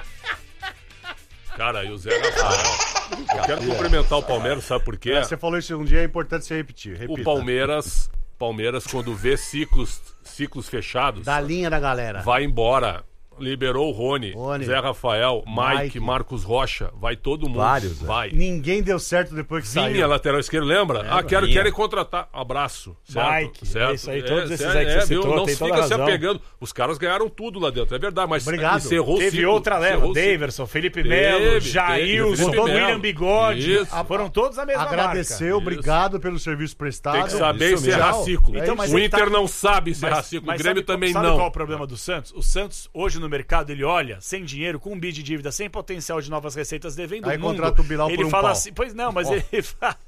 Cara, e o Zé Rafael. Eu quero cumprimentar o Palmeiras, sabe por quê? É, você falou isso um dia, é importante você repetir. Repita. O Palmeiras, Palmeiras quando vê ciclos, ciclos fechados, Da linha da galera. vai embora. Liberou o Rony, Rony. Zé Rafael, Mike, Mike. Marcos Rocha, vai todo mundo. Vários, né? vai. Ninguém deu certo depois que Vinha, saiu. lateral esquerdo, lembra? ah, quero, Vinha. querem contratar. Abraço. Certo? Mike, certo? é isso aí, todos esses é, aí que é, você viu? citou, Não tem fica toda a se razão. apegando. Os caras ganharam tudo lá dentro, é verdade, mas Obrigado. encerrou o Teve ciclo, outra leva, encerrou o ciclo. Daverson, Felipe Teve, Melo, teve, Jailson, Felipe William Melo. Bigode. Isso. Ah, foram todos a mesma Agradeceu, marca. obrigado pelo serviço prestado. Tem que saber Isso encerrar mesmo. ciclo. Então, mas o é que Inter tá- não sabe encerrar Mas, ciclo, mas o Grêmio sabe, também sabe não. qual é o problema do Santos? O Santos, hoje no mercado, ele olha, sem dinheiro, com um bi de dívida, sem potencial de novas receitas, devendo Aí o mundo. contrata o Bilal ele por um fala pau. assim, pois não, mas ele fala...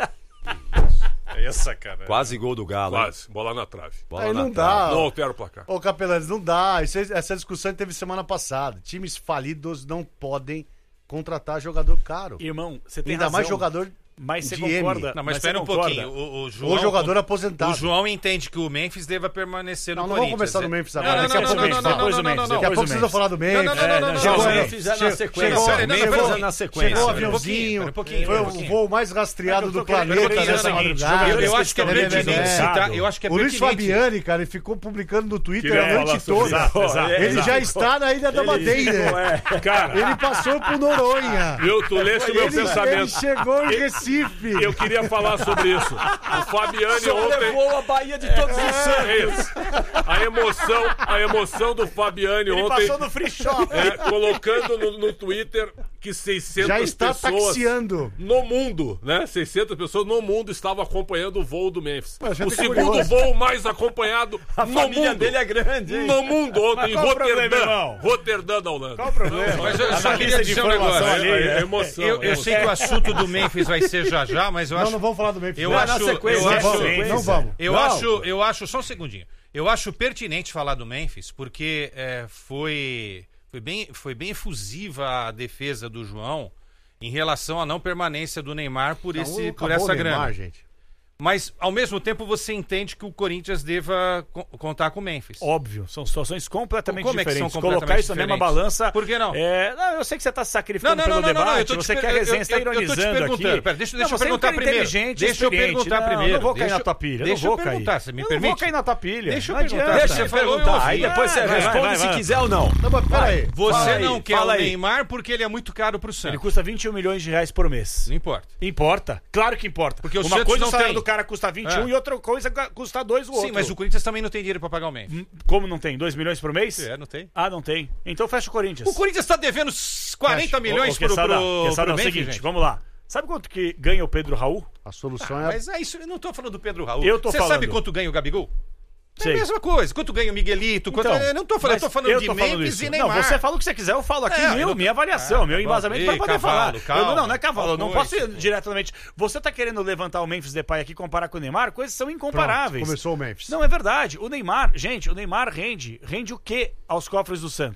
Essa, cara. Quase gol do Galo. hein? Quase, bola na trave. Bola Aí na não trave. dá. Não altera o placar. Ô, Capelanes, não dá. Isso aí- essa discussão teve semana passada. Times falidos não podem contratar jogador caro. Irmão, você tem Ainda razão, mais jogador mas você de M. concorda... Não, mas você espera um concorda? pouquinho. O, o João, ou jogador aposentado. O João entende que o Memphis deva permanecer no Não, não vamos Corinthians. começar no Memphis agora. Não, Daqui não, a não, pouco não, a gente não, fala. não, Depois não, o não, Memphis, não, Daqui a depois pouco o vocês vão Memphis. falar do Memphis. Não, não, não, não, não, Chegou- não, não, Memphis é na chegou- sequência. Chegou, Peraí, não, chegou, peraí, chegou, na chegou sequência. o Pera um aviãozinho. pouquinho, pera um Foi pouquinho. o voo mais rastreado É que eu do tô querendo- planeta eu tô querendo nessa o seguinte, madrugada. Eu, eu acho que é Ele é pertinente benéfico. citar. Eu acho que é O Luiz pertinente. Fabiani, cara, ele ficou publicando no Twitter Queria a falar noite sobre toda. isso. Exato, Ele exato. já está na Ilha da Madeira. Cara, Ele passou por Noronha. Viu? Tu leste o meu Ele, ele pensamento. chegou em Recife. Eu queria falar sobre isso. O Fabiani Só ontem... levou a Bahia de todos os santos. É isso. A emoção, a emoção do Fabiani ele ontem, passou no free shop. é, colocando no, no Twitter que seiscentas Já está pessoas taxiando. no mundo, né? seiscentas pessoas no mundo estavam acompanhando o voo do Memphis. Mas já O tem segundo curioso. voo mais acompanhado A no família mundo. dele é grande, hein? No mundo ontem, em qual o problema, Roterdã. irmão? Roterdã da Holanda. Qual o problema? Mas eu só Analista queria de dizer um informação negócio. ali, É, é né? emoção. Eu, eu sei que o assunto do Memphis vai ser já já, mas eu Não, acho. não vamos falar do Memphis. Eu Não, acho, na sequência, eu não acho, vamos. Memphis, Não vamos. eu Não. acho, eu acho, só um segundinho. Eu acho pertinente falar do Memphis, porque é, foi, foi, bem, foi bem efusiva a defesa do João em relação à não permanência do Neymar por, Não, esse, acabou por essa o Neymar, grana. gente. Mas, ao mesmo tempo, você entende que o Corinthians deva co- contar com o Memphis. Óbvio, são situações completamente Como é que diferentes. são Colocar completamente isso na mesma diferentes? balança. Por que não? É, não, eu sei que você está se sacrificando Não, não, pelo não, não, debate. não, eu tô te você per- quer resenha, eu- você está eu- eu tô te ironizando perguntando. aqui. Pera, deixa- Não, deixa eu você é um perguntar cara primeiro. inteligente, Deixa eu experiente. perguntar Não, primeiro. Não vou cair Deixa na eu- tua pilha. deixa não eu vou cair. perguntar, você me Eu permite? Não vou cair na tua pilha. Deixa eu Não adianta. perguntar, Deixa Você ele falou, eu perguntar. ouvi. Aí depois você Vai, vai, responde vai, se vai. quiser ou não. Não, mas peraí. Você Fala aí, não quer fala o aí. Neymar porque ele é muito caro pro Santos. Ele custa vinte e um milhões de reais por mês. Não importa. Importa. Claro que importa. Porque o Uma Santos coisa não o salário tem. do cara custa vinte e um É. e outra coisa custa dois o outro. Sim, mas o Corinthians também não tem dinheiro pra pagar o Memphis. Como não tem? dois milhões por mês? É, não tem. Ah, não tem. Então fecha o Corinthians. O Corinthians tá devendo quarenta Fecha. milhões Ô, ô, pro, Quesada, pro, Quesada, pro é o Memphis, seguinte, gente. vamos lá. Sabe quanto que ganha o Pedro Raul? A solução é... Mas é isso, eu não tô falando do Pedro Raul. Eu tô Você falando. sabe quanto ganha o Gabigol? É Sei. a mesma coisa. Quanto ganha o Miguelito? Quanto... Então, eu não tô falando, eu tô mas falando eu de tô falando Memphis isso. e Neymar. Não, você fala o que você quiser, eu falo aqui É, meu, eu não- minha avaliação, Ah, meu tá embasamento bom. para Ei, poder cavalo, falar. calma. Eu, não, não é cavalo, eu não Calma, posso ir diretamente. Você tá querendo levantar o Memphis Depay aqui e comparar com o Neymar? Coisas são Pronto, incomparáveis. começou o Memphis. Não, é verdade. O Neymar, gente, o Neymar rende. Rende o quê aos cofres do Santos?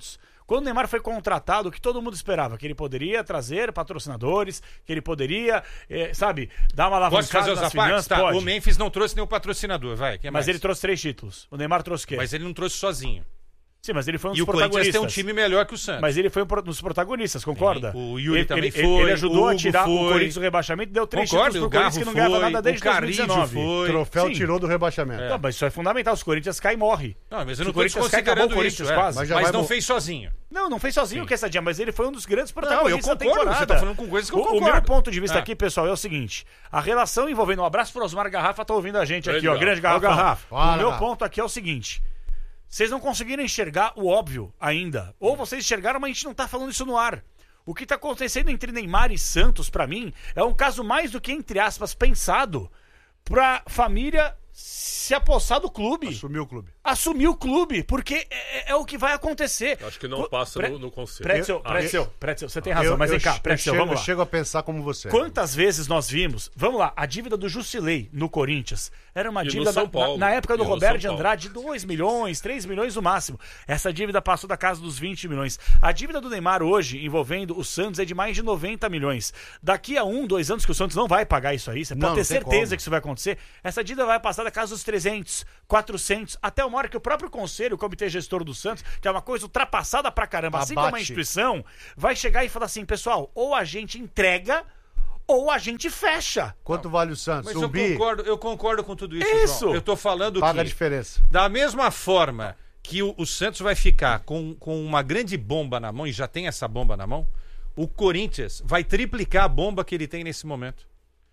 Quando o Neymar foi contratado, o que todo mundo esperava? Que ele poderia trazer patrocinadores, que ele poderia, eh, sabe, dar uma Posso fazer alavancada os nas apartes? finanças? Tá, Pode. o Memphis não trouxe nenhum patrocinador, vai. Quem Mas mais? ele trouxe três títulos. O Neymar trouxe o quê? Mas ele não trouxe sozinho. Sim, mas ele foi um E dos o Corinthians protagonistas. tem um time melhor que o Santos. Mas ele foi um pro- dos protagonistas, concorda? Sim, o Yuri ele, também ele, foi, Ele ajudou o a Hugo tirar o foi. Corinthians do rebaixamento e deu três Concordo, títulos o pro Corinthians Garro que não ganhava foi, nada desde o Carrijo dois mil e dezenove. foi. Troféu Sim. tirou do rebaixamento. Não, mas isso é fundamental. Se o Corinthians cai, morre. Não, mas eu Se não o Corinthians estou cai, acabou o considerando Corinthians isso, é. quase. Mas já Mas vai não mo- fez sozinho. Não, não fez sozinho o Quesadinha, mas ele foi um dos grandes Não, eu protagonistas da concordo, temporada. você tá falando com coisas que eu O- concordo. O meu ponto de vista Ah. aqui, pessoal, é o seguinte. A relação envolvendo... Um abraço pro Osmar Garrafa, tá ouvindo a gente Grande aqui, ó. Garrafa. Grande Garrafa. Ó, Garrafa. O Fala, meu Garrafa. ponto aqui é o seguinte. Vocês não conseguiram enxergar o óbvio ainda. Ou vocês enxergaram, mas a gente não tá falando isso no ar. O que tá acontecendo entre Neymar e Santos, pra mim, é um caso mais do que, entre aspas, pensado pra família se apossar do clube. Assumiu o clube. Assumir o clube, porque é, é o que vai acontecer. Acho que não Co- passa Pre- no, no conselho. Pretzel, Ah, Pretzel, Pretzel, você tem razão, mas vem cá, eu Pretzel, chego, vamos eu lá. chego a pensar como você. Quantas vezes nós vimos, vamos lá, a dívida do Jusilei no Corinthians era uma E no dívida São na- Paulo. na, na época do E no Roberto São de Paulo. Andrade de dois milhões, três milhões no máximo. Essa dívida passou da casa dos vinte milhões. A dívida do Neymar hoje, envolvendo o Santos, é de mais de noventa milhões. Daqui a um, dois anos que o Santos não vai pagar isso aí, você Não, pode ter não tem certeza como. que isso vai acontecer. Essa dívida vai passar da casa dos trezentos, quatrocentos, até uma hora que o próprio conselho, o comitê gestor do Santos, que é uma coisa ultrapassada pra caramba, assim como a Abate. instituição, vai chegar e falar assim, pessoal, ou a gente entrega ou a gente fecha. Quanto vale o Santos? Mas Um eu bi? concordo, eu concordo com tudo isso, Isso. João. Eu tô falando Paga a que, diferença. da mesma forma que o, o Santos vai ficar com, com uma grande bomba na mão, e já tem essa bomba na mão, o Corinthians vai triplicar a bomba que ele tem nesse momento.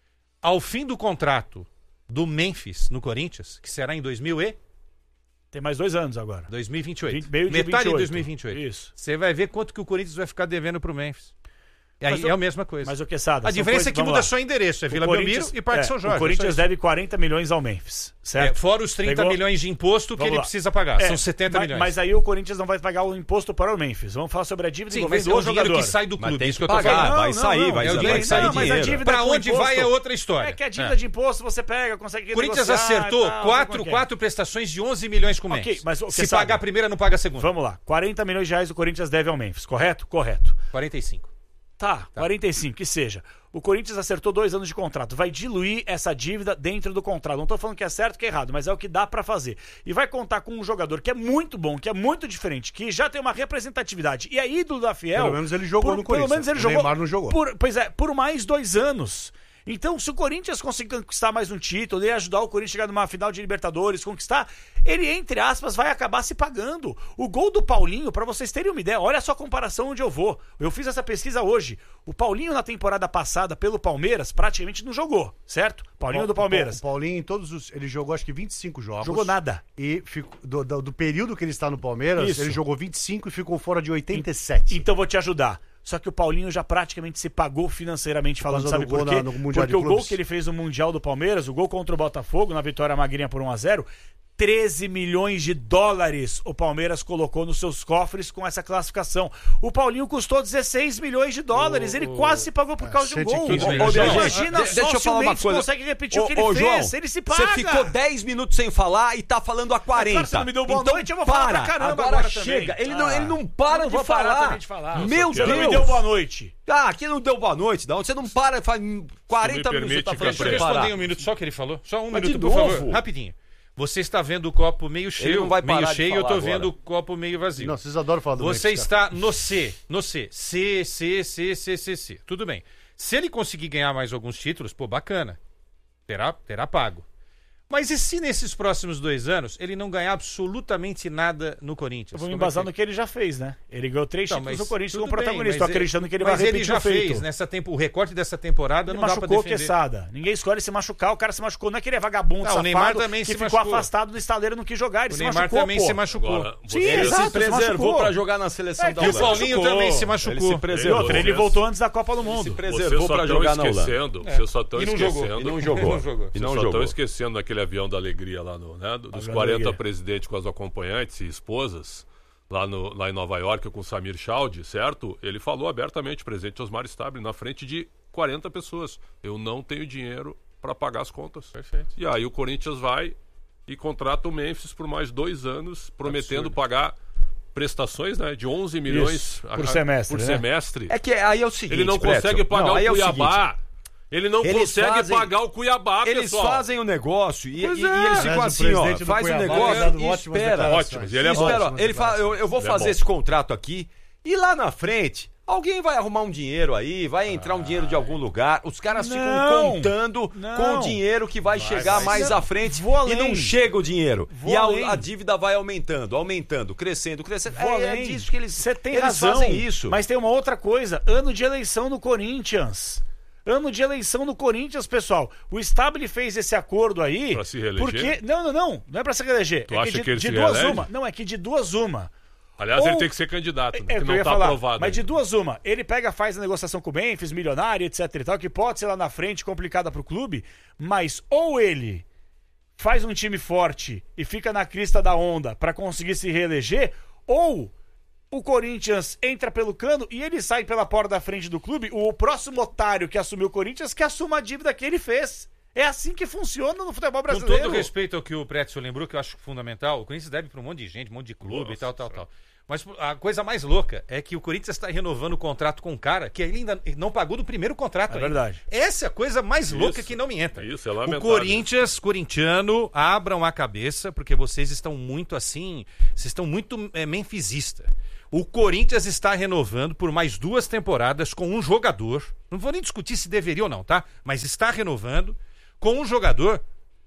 Ao fim do contrato do Memphis no Corinthians, que será em dois mil e Tem mais dois anos agora. dois mil e vinte e oito. Vinte- meio de Metade vinte e oito. de dois mil e vinte e oito. Isso. Você vai ver quanto que o Corinthians vai ficar devendo pro Memphis. E aí Mas é o- a mesma coisa. Mas o que sabe? A diferença é que muda só endereço. É Vila Belmiro e Parque São Jorge. O Corinthians é só isso. deve quarenta milhões ao Memphis, É, certo? fora os trinta Pegou? milhões de imposto que Vamos ele lá. precisa pagar. É, São setenta mas, milhões. Mas aí o Corinthians não vai pagar o imposto para o Memphis. Vamos falar sobre a dívida Sim, envolvendo mas é o o dinheiro jogador. que sai do Mas clube. tem Isso que que eu tô pagar, falando. vai Não, sair, não, vai, é o vai dinheiro que sai sair Não, mas a dinheiro. dívida Pra com onde imposto- vai é outra história. É que a dívida É. de imposto você pega, consegue O Corinthians negociar e acertou tal, quatro, como é que é? quatro prestações de onze milhões com o Ok, Memphis. mas o que Se sabe? pagar a primeira, não paga a segunda. Vamos lá. quarenta milhões de reais o Corinthians deve ao Memphis, correto? Correto. quarenta e cinco. Tá, quarenta e cinco, que seja. O Corinthians acertou dois anos de contrato. Vai diluir essa dívida dentro do contrato. Não tô falando que é certo que é errado, mas é o que dá pra fazer. E vai contar com um jogador que é muito bom, que é muito diferente, que já tem uma representatividade. E é ídolo da Fiel. Pelo menos ele jogou por, no Pelo Corinthians. menos ele O jogou. Neymar não jogou. Por, pois é, por mais dois anos. Então, se o Corinthians conseguir conquistar mais um título e ajudar o Corinthians a chegar numa final de Libertadores, conquistar, ele, entre aspas, vai acabar se pagando. O gol do Paulinho, pra vocês terem uma ideia, olha só a comparação onde eu vou. Eu fiz essa pesquisa hoje. O Paulinho, na temporada passada, pelo Palmeiras, praticamente não jogou, certo? Paulinho do Palmeiras. O Paulinho, em todos os. Ele jogou acho que vinte e cinco jogos. Jogou nada. E ficou, do, do- do período que ele está no Palmeiras, Isso. ele jogou vinte e cinco e ficou fora de oitenta e sete. Então vou te ajudar. Só que o Paulinho já praticamente se pagou financeiramente falando, causa sabe do por gol quê? na- no Mundial Porque de o gol Clubes. que ele fez no Mundial do Palmeiras, o gol contra o Botafogo, na vitória magrinha por um a zero, treze milhões de dólares o Palmeiras colocou nos seus cofres com essa classificação. O Paulinho custou dezesseis milhões de dólares, ele quase se pagou por causa de um cento e gol. quinze Ô, milhões. João, Gente, imagina de- só deixa eu se falar o uma Mendes coisa. consegue repetir Ô, o que ele ô, fez, João, ele se paga. Você ficou dez minutos sem falar e tá falando a quarenta. Claro, você não me deu boa Então noite, eu vou falar pra caramba agora, agora chega. também. Ele, não, Ah, ele não para eu não de, vou parar falar. também de falar. Meu Você não me Deus. deu boa noite. Ah, aqui não deu boa noite, não. Você não para, faz quarenta minutos você permite, tá falando Deixa eu sem Gabriel. parar. responder um minuto só que ele falou. Só um Mas minuto, de por novo? favor. Rapidinho. Você está vendo o copo meio cheio, não vai meio parar de cheio, eu falar tô vendo agora. o copo meio vazio. Não, vocês adoram falar do Você Memphis, cara. está no C, no C. C, C, C, C, C, C, C. Tudo bem. Se ele conseguir ganhar mais alguns títulos, pô, bacana. Terá, terá pago. Mas e se nesses próximos dois anos ele não ganhar absolutamente nada no Corinthians? Eu vou me Como é embasar que- no que ele já fez, né? Ele ganhou três Então, títulos mas no Corinthians tudo como protagonista. bem, Tô mas acreditando que ele mas vai repetir ele já o feito. fez nessa tempo, o recorte dessa temporada Ele não dá pra machucou o defender. Quesada. Ninguém escolhe se machucar, o cara se machucou. Não é que ele é vagabundo, Não, o safado, Neymar também que se ficou machucou. afastado do estaleiro, não quis jogar. Ele O se Neymar machucou, também pô. se machucou. Agora, Sim, você- Ele exato, se se preservou machucou. pra jogar na seleção É, da que E o o Holanda. Paulinho machucou. também se Ele machucou. se E preservou. outra, ele Você- voltou antes da Copa do Ele se Mundo. Vocês preservou só pra estão jogar na Holanda. esquecendo, vocês só estão E não jogou. esquecendo. E não jogou. Não jogou. E Vocês não só estão jogou. esquecendo daquele avião da alegria lá no, né? Dos Avião da quarenta alegria. presidentes com as acompanhantes e esposas lá, no, lá em Nova York com o Samir Chaudi, certo? Ele falou abertamente, presidente Osmar Stabile, na frente de quarenta pessoas. Eu não tenho dinheiro para pagar as contas. Perfeito. E aí o Corinthians vai e contrata o Memphis por mais dois anos, prometendo Absurdo. pagar prestações, né, de onze milhões por semestre, por né? semestre. É que aí é o seguinte, Ele não Pretzel. consegue pagar Não, aí é o o Cuiabá. seguinte. Ele não Eles consegue fazem- pagar o Cuiabá, Eles pessoal. fazem o negócio e, Pois e- é. e eles ficam Aliás, o assim, ó, presidente do faz o Cuiabá negócio tem dado e ótimas espera. declarações. Ótimos, e ele é bom. Espera, Ótimas ele fala, eu, eu vou Ele é fazer bom. esse contrato aqui e lá na frente alguém vai arrumar um dinheiro aí, vai entrar um dinheiro de algum lugar. Os caras ficam Não. contando Não. com o dinheiro que vai, chegar mais Não. à frente Vou e além. não chega o dinheiro. Vou e a, além. a dívida vai aumentando, aumentando, crescendo, crescendo. Vou É, é além. disso que eles, Você tem eles razão, fazem isso. Mas tem uma outra coisa. Ano de eleição no Corinthians. Ano de eleição no Corinthians, pessoal. O Stabile fez esse acordo aí. Pra se reeleger? Porque. Não, não, não. Não é pra se reeleger. Tu é acha de, que ele de se duas reelege? uma. Não, é que de duas uma. Aliás, Ou- ele tem que ser candidato, né, É que o que eu não ia tá falar. aprovado. Mas ainda. de duas uma. Ele pega, faz a negociação com o Memphis, milionário, etc e tal, que pode ser lá na frente complicada pro clube, mas ou ele faz um time forte e fica na crista da onda pra conseguir se reeleger, ou o Corinthians entra pelo cano e ele sai pela porta da frente do clube, o próximo otário que assumiu o Corinthians que assuma a dívida que ele fez. É assim que funciona no futebol Com brasileiro. todo respeito ao que o Pretzel lembrou, que eu acho fundamental, o Corinthians deve para um monte de gente, um monte de clube e tal, tal, tal. Mas a coisa mais louca é que o Corinthians está renovando o contrato com um cara que ele ainda não pagou do primeiro contrato É ainda. verdade. Essa é a coisa mais Isso. louca que não me entra. Isso, é O lamentável. Corinthians, corintiano, abram a cabeça, porque vocês estão muito assim, vocês estão muito é, menfisista. O Corinthians está renovando por mais duas temporadas com um jogador, não vou nem discutir se deveria ou não, tá? Mas está renovando com um jogador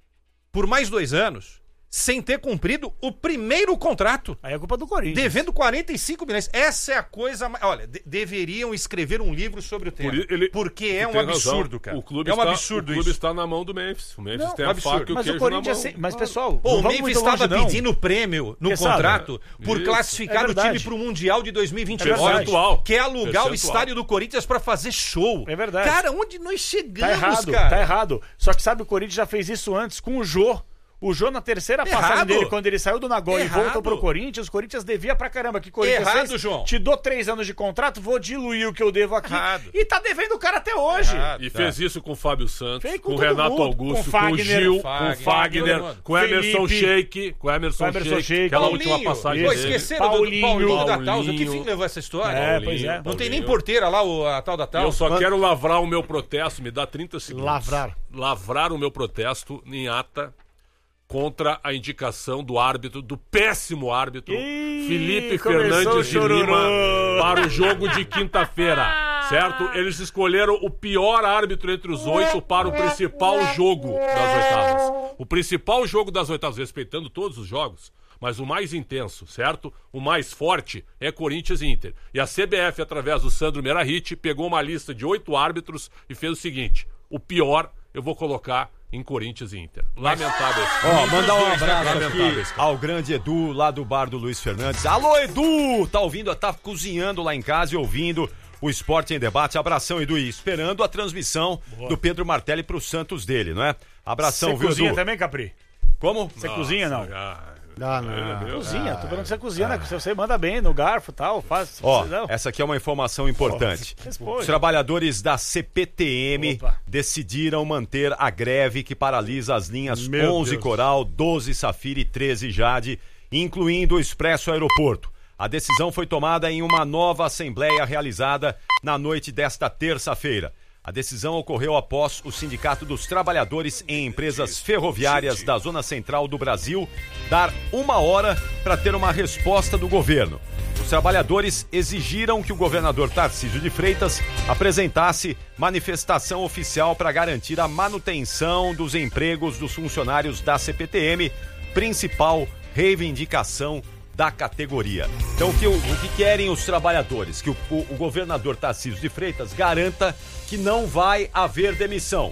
por mais dois anos, sem ter cumprido o primeiro contrato. Aí é culpa do Corinthians. Devendo quarenta e cinco milhões. Essa é a coisa mais... Olha, de- deveriam escrever um livro sobre o tema. Por i- ele- porque é Tu um tem razão. absurdo, cara. O clube é um está, absurdo o clube isso. está na mão do Memphis. O Memphis Não, tem um a absurdo. faca e o Mas queijo o Corinthians. na mão. sem- Mas, pessoal, Pô, não o vamos Memphis muito longe, estava não. pedindo prêmio no Porque sabe, contrato por isso. classificar É o time verdade. para o Mundial de dois mil e vinte e É oito. verdade. Que é alugar Percentual. o estádio do Corinthians para fazer show. É verdade. Cara, onde nós Tá chegamos, errado, cara? tá errado. Só que sabe, o Corinthians já fez isso antes com o Jô. O Jô, na terceira passagem Errado. dele, quando ele saiu do Nagoya e Errado. voltou pro Corinthians, o Corinthians devia pra caramba. Que Corinthians Errado, fez? João. Te dou três anos de contrato, vou diluir o que eu devo aqui. Errado. E tá devendo o cara até hoje. Errado. E fez isso com o Fábio Santos, Fez com com o todo Renato mundo, Augusto, com com, Fagner, o Gil, Fagner, com o Fagner, todo mundo. com o Emerson Felipe, Sheik, com o Emerson, com o Emerson Sheik, Sheik. aquela Paulinho. última passagem Pô, dele. esqueceram Paulinho. do Paulinho da Tausa. Que Paulinho. fim levou essa história? É, pois é. Não tem nem Paulinho. porteira lá, o, a tal da E Tausa. eu só quero lavrar o meu protesto, me dá trinta segundos. Lavrar. Lavrar o meu protesto em ata contra a indicação do árbitro, do péssimo árbitro, Ih, Felipe começou o Fernandes de chororô. Lima, para o jogo de quinta-feira, certo? Eles escolheram o pior árbitro entre os oito para o principal jogo das oitavas. O principal jogo das oitavas, respeitando todos os jogos, mas o mais intenso, certo? O mais forte é Corinthians e Inter. E a C B F, através do Sandro Merahit, pegou uma lista de oito árbitros e fez o seguinte: o pior eu vou colocar em Corinthians e Inter. Lamentável. Ó, mandar um Os dois, abraço lamentáveis, aqui ao grande Edu, lá do bar do Luiz Fernandes. Alô, Edu! Tá ouvindo, tá cozinhando lá em casa e ouvindo o Esporte em Debate. Abração, Edu, e esperando a transmissão do Pedro Martelli pro Santos dele, não é? Abração, Você viu, cozinha Edu? também, Capri? Como? Você cozinha, não? Ah, Ah, não. Cozinha, tô falando que você cozinha, né? Você, você manda bem no garfo e tal, faz. Ó, você, não. essa aqui é uma informação importante. Responde. Os trabalhadores da C P T M Opa. decidiram manter a greve que paralisa as linhas Meu onze Deus. Coral, doze Safira e treze Jade, incluindo o Expresso Aeroporto. A decisão foi tomada em uma nova assembleia realizada na noite desta terça-feira. A decisão ocorreu após o Sindicato dos Trabalhadores em Empresas Ferroviárias da Zona Central do Brasil dar uma hora para ter uma resposta do governo. Os trabalhadores exigiram que o governador Tarcísio de Freitas apresentasse manifestação oficial para garantir a manutenção dos empregos dos funcionários da C P T M, principal reivindicação da categoria. Então, o que, o, o que querem os trabalhadores? Que o, o, o governador Tarcísio de Freitas garanta que não vai haver demissão.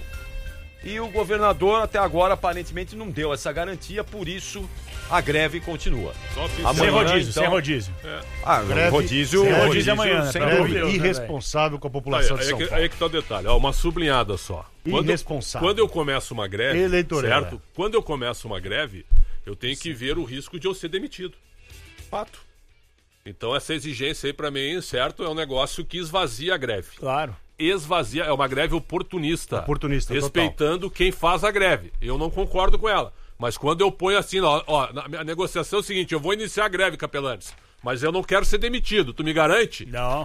E o governador, até agora, aparentemente não deu essa garantia, por isso a greve continua. só fiz- Sem Amanhã, rodízio, então- sem rodízio. Ah, Greve- rodízio, sem rodízio, rodízio amanhã, né? sem Pra dúvida. Deus, né, Irresponsável com a Aí, população de aí, São que, Paulo. aí que tá o detalhe, ó, uma sublinhada só. Quando, Irresponsável. quando eu começo uma greve, Eleitoreira. certo? Quando eu começo uma greve, eu tenho que ver o risco de eu ser demitido. Fato. Então essa exigência aí pra mim, certo, é um negócio que esvazia a greve. Claro. Esvazia, é uma greve oportunista. Oportunista, respeitando quem faz a greve. Eu não concordo com ela. Mas quando eu ponho assim, ó, ó, na minha negociação é o seguinte, eu vou iniciar a greve, Capelanes. Mas eu não quero ser demitido, tu me garante? Não.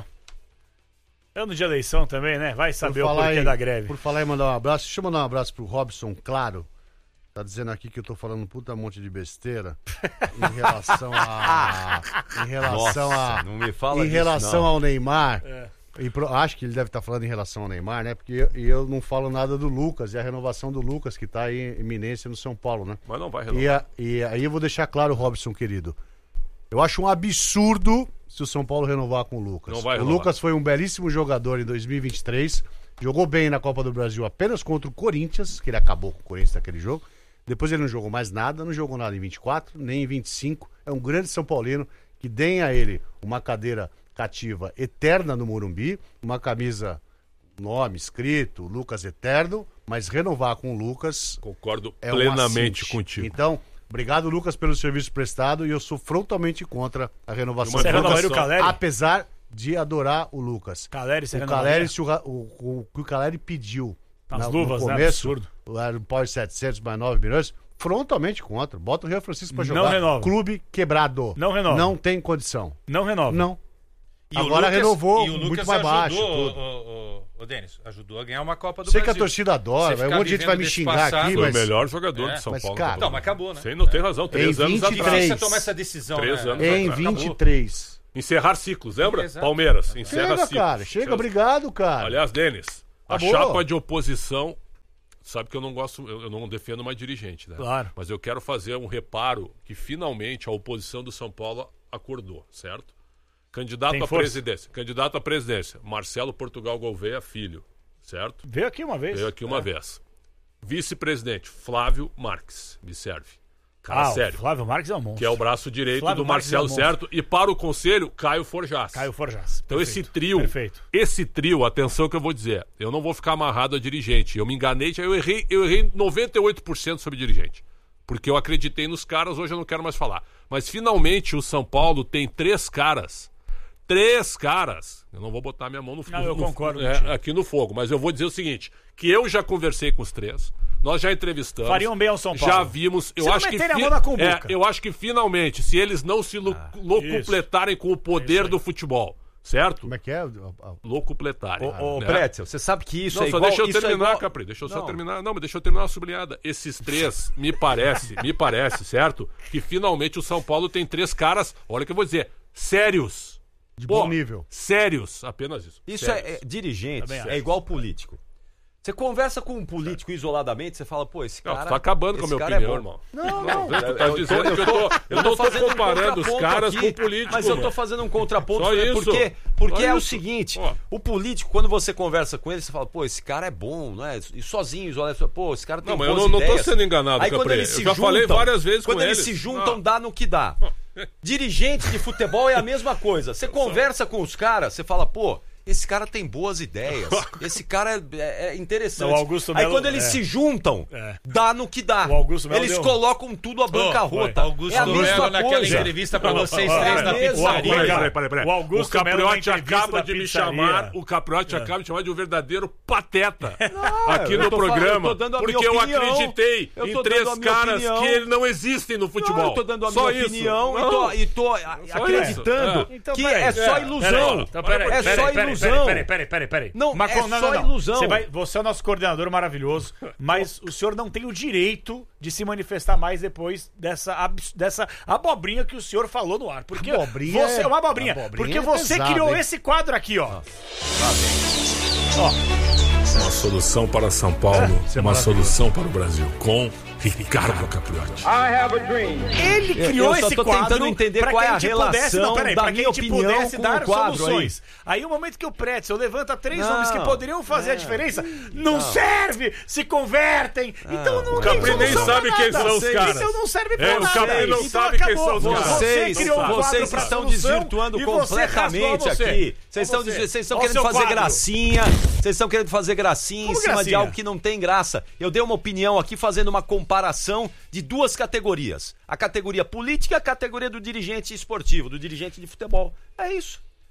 Ano de eleição também, né? Vai saber o falar porquê em- da greve. Por falar em mandar um abraço, deixa eu mandar um abraço pro Robson Claro. Tá dizendo aqui que eu tô falando um puta monte de besteira em relação a. Em relação Nossa, a. não me fala Em disso, relação não. ao Neymar. É. E pro- acho que ele deve estar falando em relação ao Neymar, né? Porque eu, e eu não falo nada do Lucas e a renovação do Lucas, que tá aí em iminência no São Paulo, né? Mas não vai renovar. E, a- e aí eu vou deixar claro, Robson, querido. Eu acho um absurdo se o São Paulo renovar com o Lucas. Não vai o renovar. Lucas foi um belíssimo jogador em dois mil e vinte e três. Jogou bem na Copa do Brasil apenas contra o Corinthians, que ele acabou com o Corinthians naquele jogo. Depois ele não jogou mais nada, não jogou nada em vinte e quatro, nem em vinte e cinco. É um grande São Paulino que deem a ele uma cadeira cativa eterna no Morumbi, uma camisa, nome escrito, Lucas Eterno, mas renovar com o Lucas Concordo é um plenamente assinte. contigo. Então, obrigado, Lucas, pelo serviço prestado e eu sou frontalmente contra a renovação Você do Lucas, renovaria o Caleri? apesar de adorar o Lucas. Caleri, você O renovaria? Caleri, se o, Ra- o, o, que o Caleri pediu As na- luvas, no né? começo, Absurdo. era o Power setecentos mais nove milhões, frontalmente contra. Bota o Rio Francisco pra Não jogar. renova. Clube quebrado. Não renova. Não tem condição. Não renova. Não. E o Agora Lucas- renovou, e o muito Lucas mais baixo. ajudou, tudo. o, o, o, o Denis, ajudou a ganhar uma Copa do Sei que a Brasil. torcida adora, Você vai- um ficar monte de gente vai vivendo me desse xingar passado- aqui, Foi mas- o melhor jogador É, de São mas, Paulo. cara, Copa do Não, Brasil. mas acabou, né? Sim, não tem razão. Três Em anos vinte e atrás. três. Difícil tomar essa decisão, Três né? anos. Em Acabou. vinte e três. Encerrar ciclos, lembra? Exato. Palmeiras, encerra Chega, ciclos. cara. Chega, obrigado, cara. Aliás, Denis, a Acabou. chapa de oposição, sabe que eu não gosto, eu eu não defendo mais dirigente, né? Claro. Mas eu quero fazer um reparo que finalmente a oposição do São Paulo acordou, certo? Candidato Tem à força. presidência, candidato à presidência, Marcelo Portugal Gouveia Filho, certo? Veio aqui uma vez. Veio aqui uma É. vez. Vice-presidente, Flávio Marques, me serve. Cara Ah, o sério. Flávio Marques é um monstro. Que é o braço direito Flávio do Marques Marcelo, é um monstro. certo? E para o conselho, Caio Forjás. Caio Forjás. Então Perfeito. esse trio, Perfeito. esse trio, atenção que eu vou dizer, eu não vou ficar amarrado a dirigente. Eu me enganei, eu errei, eu errei noventa e oito por cento sobre dirigente. Porque eu acreditei nos caras, hoje eu não quero mais falar. Mas finalmente o São Paulo tem três caras. Três caras. Eu não vou botar minha mão no fogo. Não, eu concordo é, contigo. aqui no fogo, mas eu vou dizer o seguinte, que eu já conversei com os três. Nós já entrevistamos. Fariam bem ao São Paulo. Já vimos. Eu Se não acho que meterem a fi- mão na cumbuca. é, eu acho que finalmente, se eles não se lu- locupletarem com o poder do futebol, certo? Como é que é? Locupletarem. Ô, ô né? Pretzel, você sabe que isso Não, é só igual... deixa eu isso é terminar, igual- Capri. Deixa eu só Não. terminar. Não, mas deixa eu terminar a sublinhada. Esses três, me parece, me parece, certo? Que finalmente o São Paulo tem três caras, olha o que eu vou dizer, sérios. De Pô, bom nível. Sérios, apenas isso. Isso Sérios. é, é dirigente, Também acho. é igual político. Você conversa com um político isoladamente, você fala, pô, esse Não, cara... tu tá acabando com a esse minha cara opinião, é bom. irmão. Não, Não, não. tu tá dizendo que eu tô, eu não tô fazendo um comparando os contraponto caras aqui, com políticos. Mas eu tô mano. fazendo um contraponto, Só né, isso. porque, porque Só é o isso. seguinte, Ó. o político, quando você conversa com ele, você fala, pô, esse cara é bom, não é? E sozinho, isolado, pô, esse cara tem Não, mas eu boas não, não tô ideias. sendo enganado, Aí quando Capri. eles Eu se já juntam, falei várias vezes quando com eles eles. se juntam, Ah. dá no que dá. Dirigente de futebol é a mesma coisa. Você conversa com os caras, você fala, pô, esse cara tem boas ideias. Esse cara é, é- é interessante. Não, o Augusto Aí Melo- quando eles é. se juntam, É. dá no que dá. O Augusto Melo Eles deu- colocam tudo a bancarrota. Augusto é a Melo mesma naquela coisa. entrevista pra vocês Ó, três ó, na ó, pizzaria. ó, Peraí, peraí, peraí. O Augusto o Melo na Capriotti entrevista acaba da de me pizzaria. chamar. O Capriotti acaba de me chamar de um verdadeiro pateta aqui eu no tô falando, programa. eu tô dando a porque minha eu opinião. acreditei Eu em tô três dando a minha caras opinião. que ele não existem no futebol. Não, eu tô dando a Só minha isso. opinião Não. e tô, e tô a- Só acreditando isso. É. Então, que peraí. é só É, ilusão. Então, peraí, é peraí, só peraí, ilusão. Peraí, peraí, peraí, peraí. Não, Mas, é não, não, só não. ilusão. Você, vai, você é o nosso coordenador maravilhoso, mas o senhor não tem o direito de se manifestar mais depois dessa, abs- dessa abobrinha que o senhor falou no ar. Porque Abobrinha você é- é uma abobrinha. abobrinha Porque é você pesado, criou hein? esse quadro aqui, ó. Uma solução para São Paulo, uma solução para o Brasil. Com Ricardo Capriotti. Ele criou eu só esse tô quadro tentando entender pra qual que é a gente pudesse, relação não, peraí, da pra que minha a gente opinião pudesse com dar o quadro soluções. Aí. o momento que o Pretzel levanta três Não, nomes que poderiam fazer a é. diferença, não, serve, se convertem. então não O Capri tem nem solução sabe pra quem nada. são os caras. Então não serve pra É, o nada. Capri não Então sabe quem acabou. são os caras. Vocês, Você criou um quadro vocês pra estão solução desvirtuando e você completamente rasgou você. aqui. Vocês Ó estão, você. des- vocês estão Ó querendo seu fazer quadro. gracinha. Vocês estão querendo fazer gracinha Como em cima de gracinha? algo que não tem graça. Eu dei uma opinião aqui fazendo uma comparação de duas categorias. A categoria política e a categoria do dirigente esportivo, do dirigente de futebol. É isso.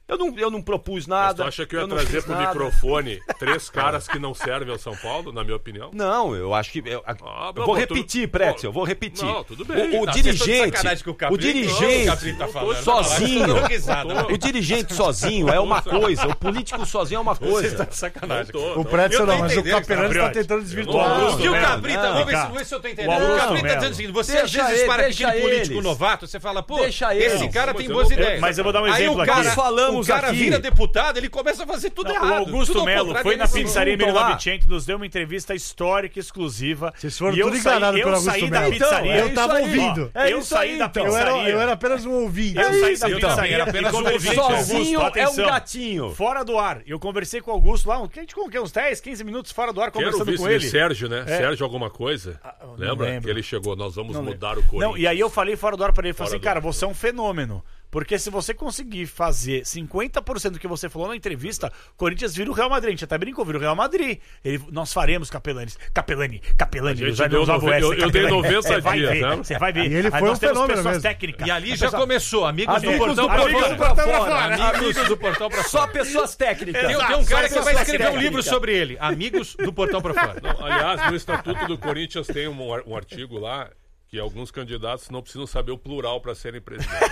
Eu não, eu não propus nada. Mas tu acha que eu ia não trazer fiz pro nada. microfone três caras que não servem ao São Paulo, na minha opinião? Não, eu acho que. Eu, Ah, eu não, vou mas repetir, tudo- Pretzel, eu vou repetir. Não, tudo bem. O, o Não, dirigente. com o O Cabrito. dirigente. O Cabrito tá falando. Sozinho. Tô dando risada, né? O dirigente sozinho é uma coisa. O político sozinho é uma coisa. Tá de sacanagem. Tô, O não. Pretzel Eu tô não, mas o entendendo, Capelani cara. está tentando O desvirtuar. Augusto O que o Melo. Cabrita, Não, vamos ver, cara. se, vamos ver se eu tô O entendendo. O, Augusto Cabrita tá Melo. dizendo o seguinte: você Deixa às vezes ele- para deixa aquele político eles. novato, você fala, pô, Deixa esse eles. cara Mas tem eu boas vou- ideias. Mas eu vou dar um Aí exemplo o cara, aqui. Nós falamos o cara aqui. vira deputado, ele começa a fazer tudo Não, errado. o Augusto tudo ao Melo contrário, foi ele na é assim. pizzaria Vamos Emílio lá. Vicente, nos deu uma entrevista histórica, exclusiva. Vocês foram e eu tudo saí, enganados eu pelo Augusto saí da Melo. pizzaria. Então, Eu tava isso aí. ouvindo. É eu isso saí aí, da então. Eu era, pizzaria. eu era apenas um ouvinte. Eu saí da então. pizzaria Era apenas e um conversei ouvinte. com o Augusto. Sozinho é um Atenção. gatinho. Fora do ar. Eu conversei com o Augusto lá, um- que a gente ficou o quê? uns dez, quinze minutos fora do ar Quero conversando ouvir com se ele. Sérgio, né? É. Sérgio alguma coisa. não Lembra? lembro. Que ele chegou, nós vamos Não mudar lembro. o Corinthians. Não, e aí eu falei fora do ar pra ele, falei Fora assim, do cara, ar. você é um fenômeno. Porque se você conseguir fazer cinquenta por cento do que você falou na entrevista, Corinthians vira o Real Madrid. A gente até brincou, vira o Real Madrid. Ele, nós faremos Capelani. Capelani, Capelani. A gente já deu usava o nove- S, eu- eu dei Capelani. noventa Você vai dias, ver, né? Você vai ver. E ele Aí foi nós um temos fenômeno pessoas mesmo. técnicas. E ali A já pessoa- começou, amigos do Amigos portão do pra portão fora. pra fora. Amigos do portão pra Só fora. pessoas técnicas. Tem, Exato, tem um cara só que vai pessoas escrever um técnicas. livro sobre ele. Amigos do portão pra fora. Não, aliás, no Estatuto do Corinthians tem um, ar- um artigo lá que alguns candidatos não precisam saber o plural para serem presidentes.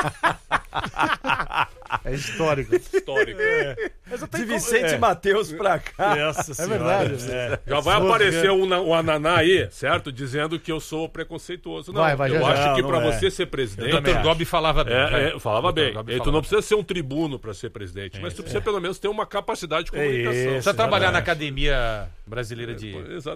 É histórico. Histórico. Mas eu De tenho como- Vicente é. Matheus pra cá. Nossa É senhora. verdade. É. Já vai aparecer um, na- um ananá aí, certo? Dizendo que eu sou preconceituoso. Não, Vai, vai, já, eu já. acho que Não, para não é. você ser O presidente... doutor Gobi falava bem. vai. É, é, falava doutor bem. Gobi E tu falava não bem. precisa ser um tribuno para ser presidente, mas tu precisa pelo menos ter uma capacidade de comunicação. isso. Precisa trabalhar Exatamente. na Academia Brasileira de... Exatamente.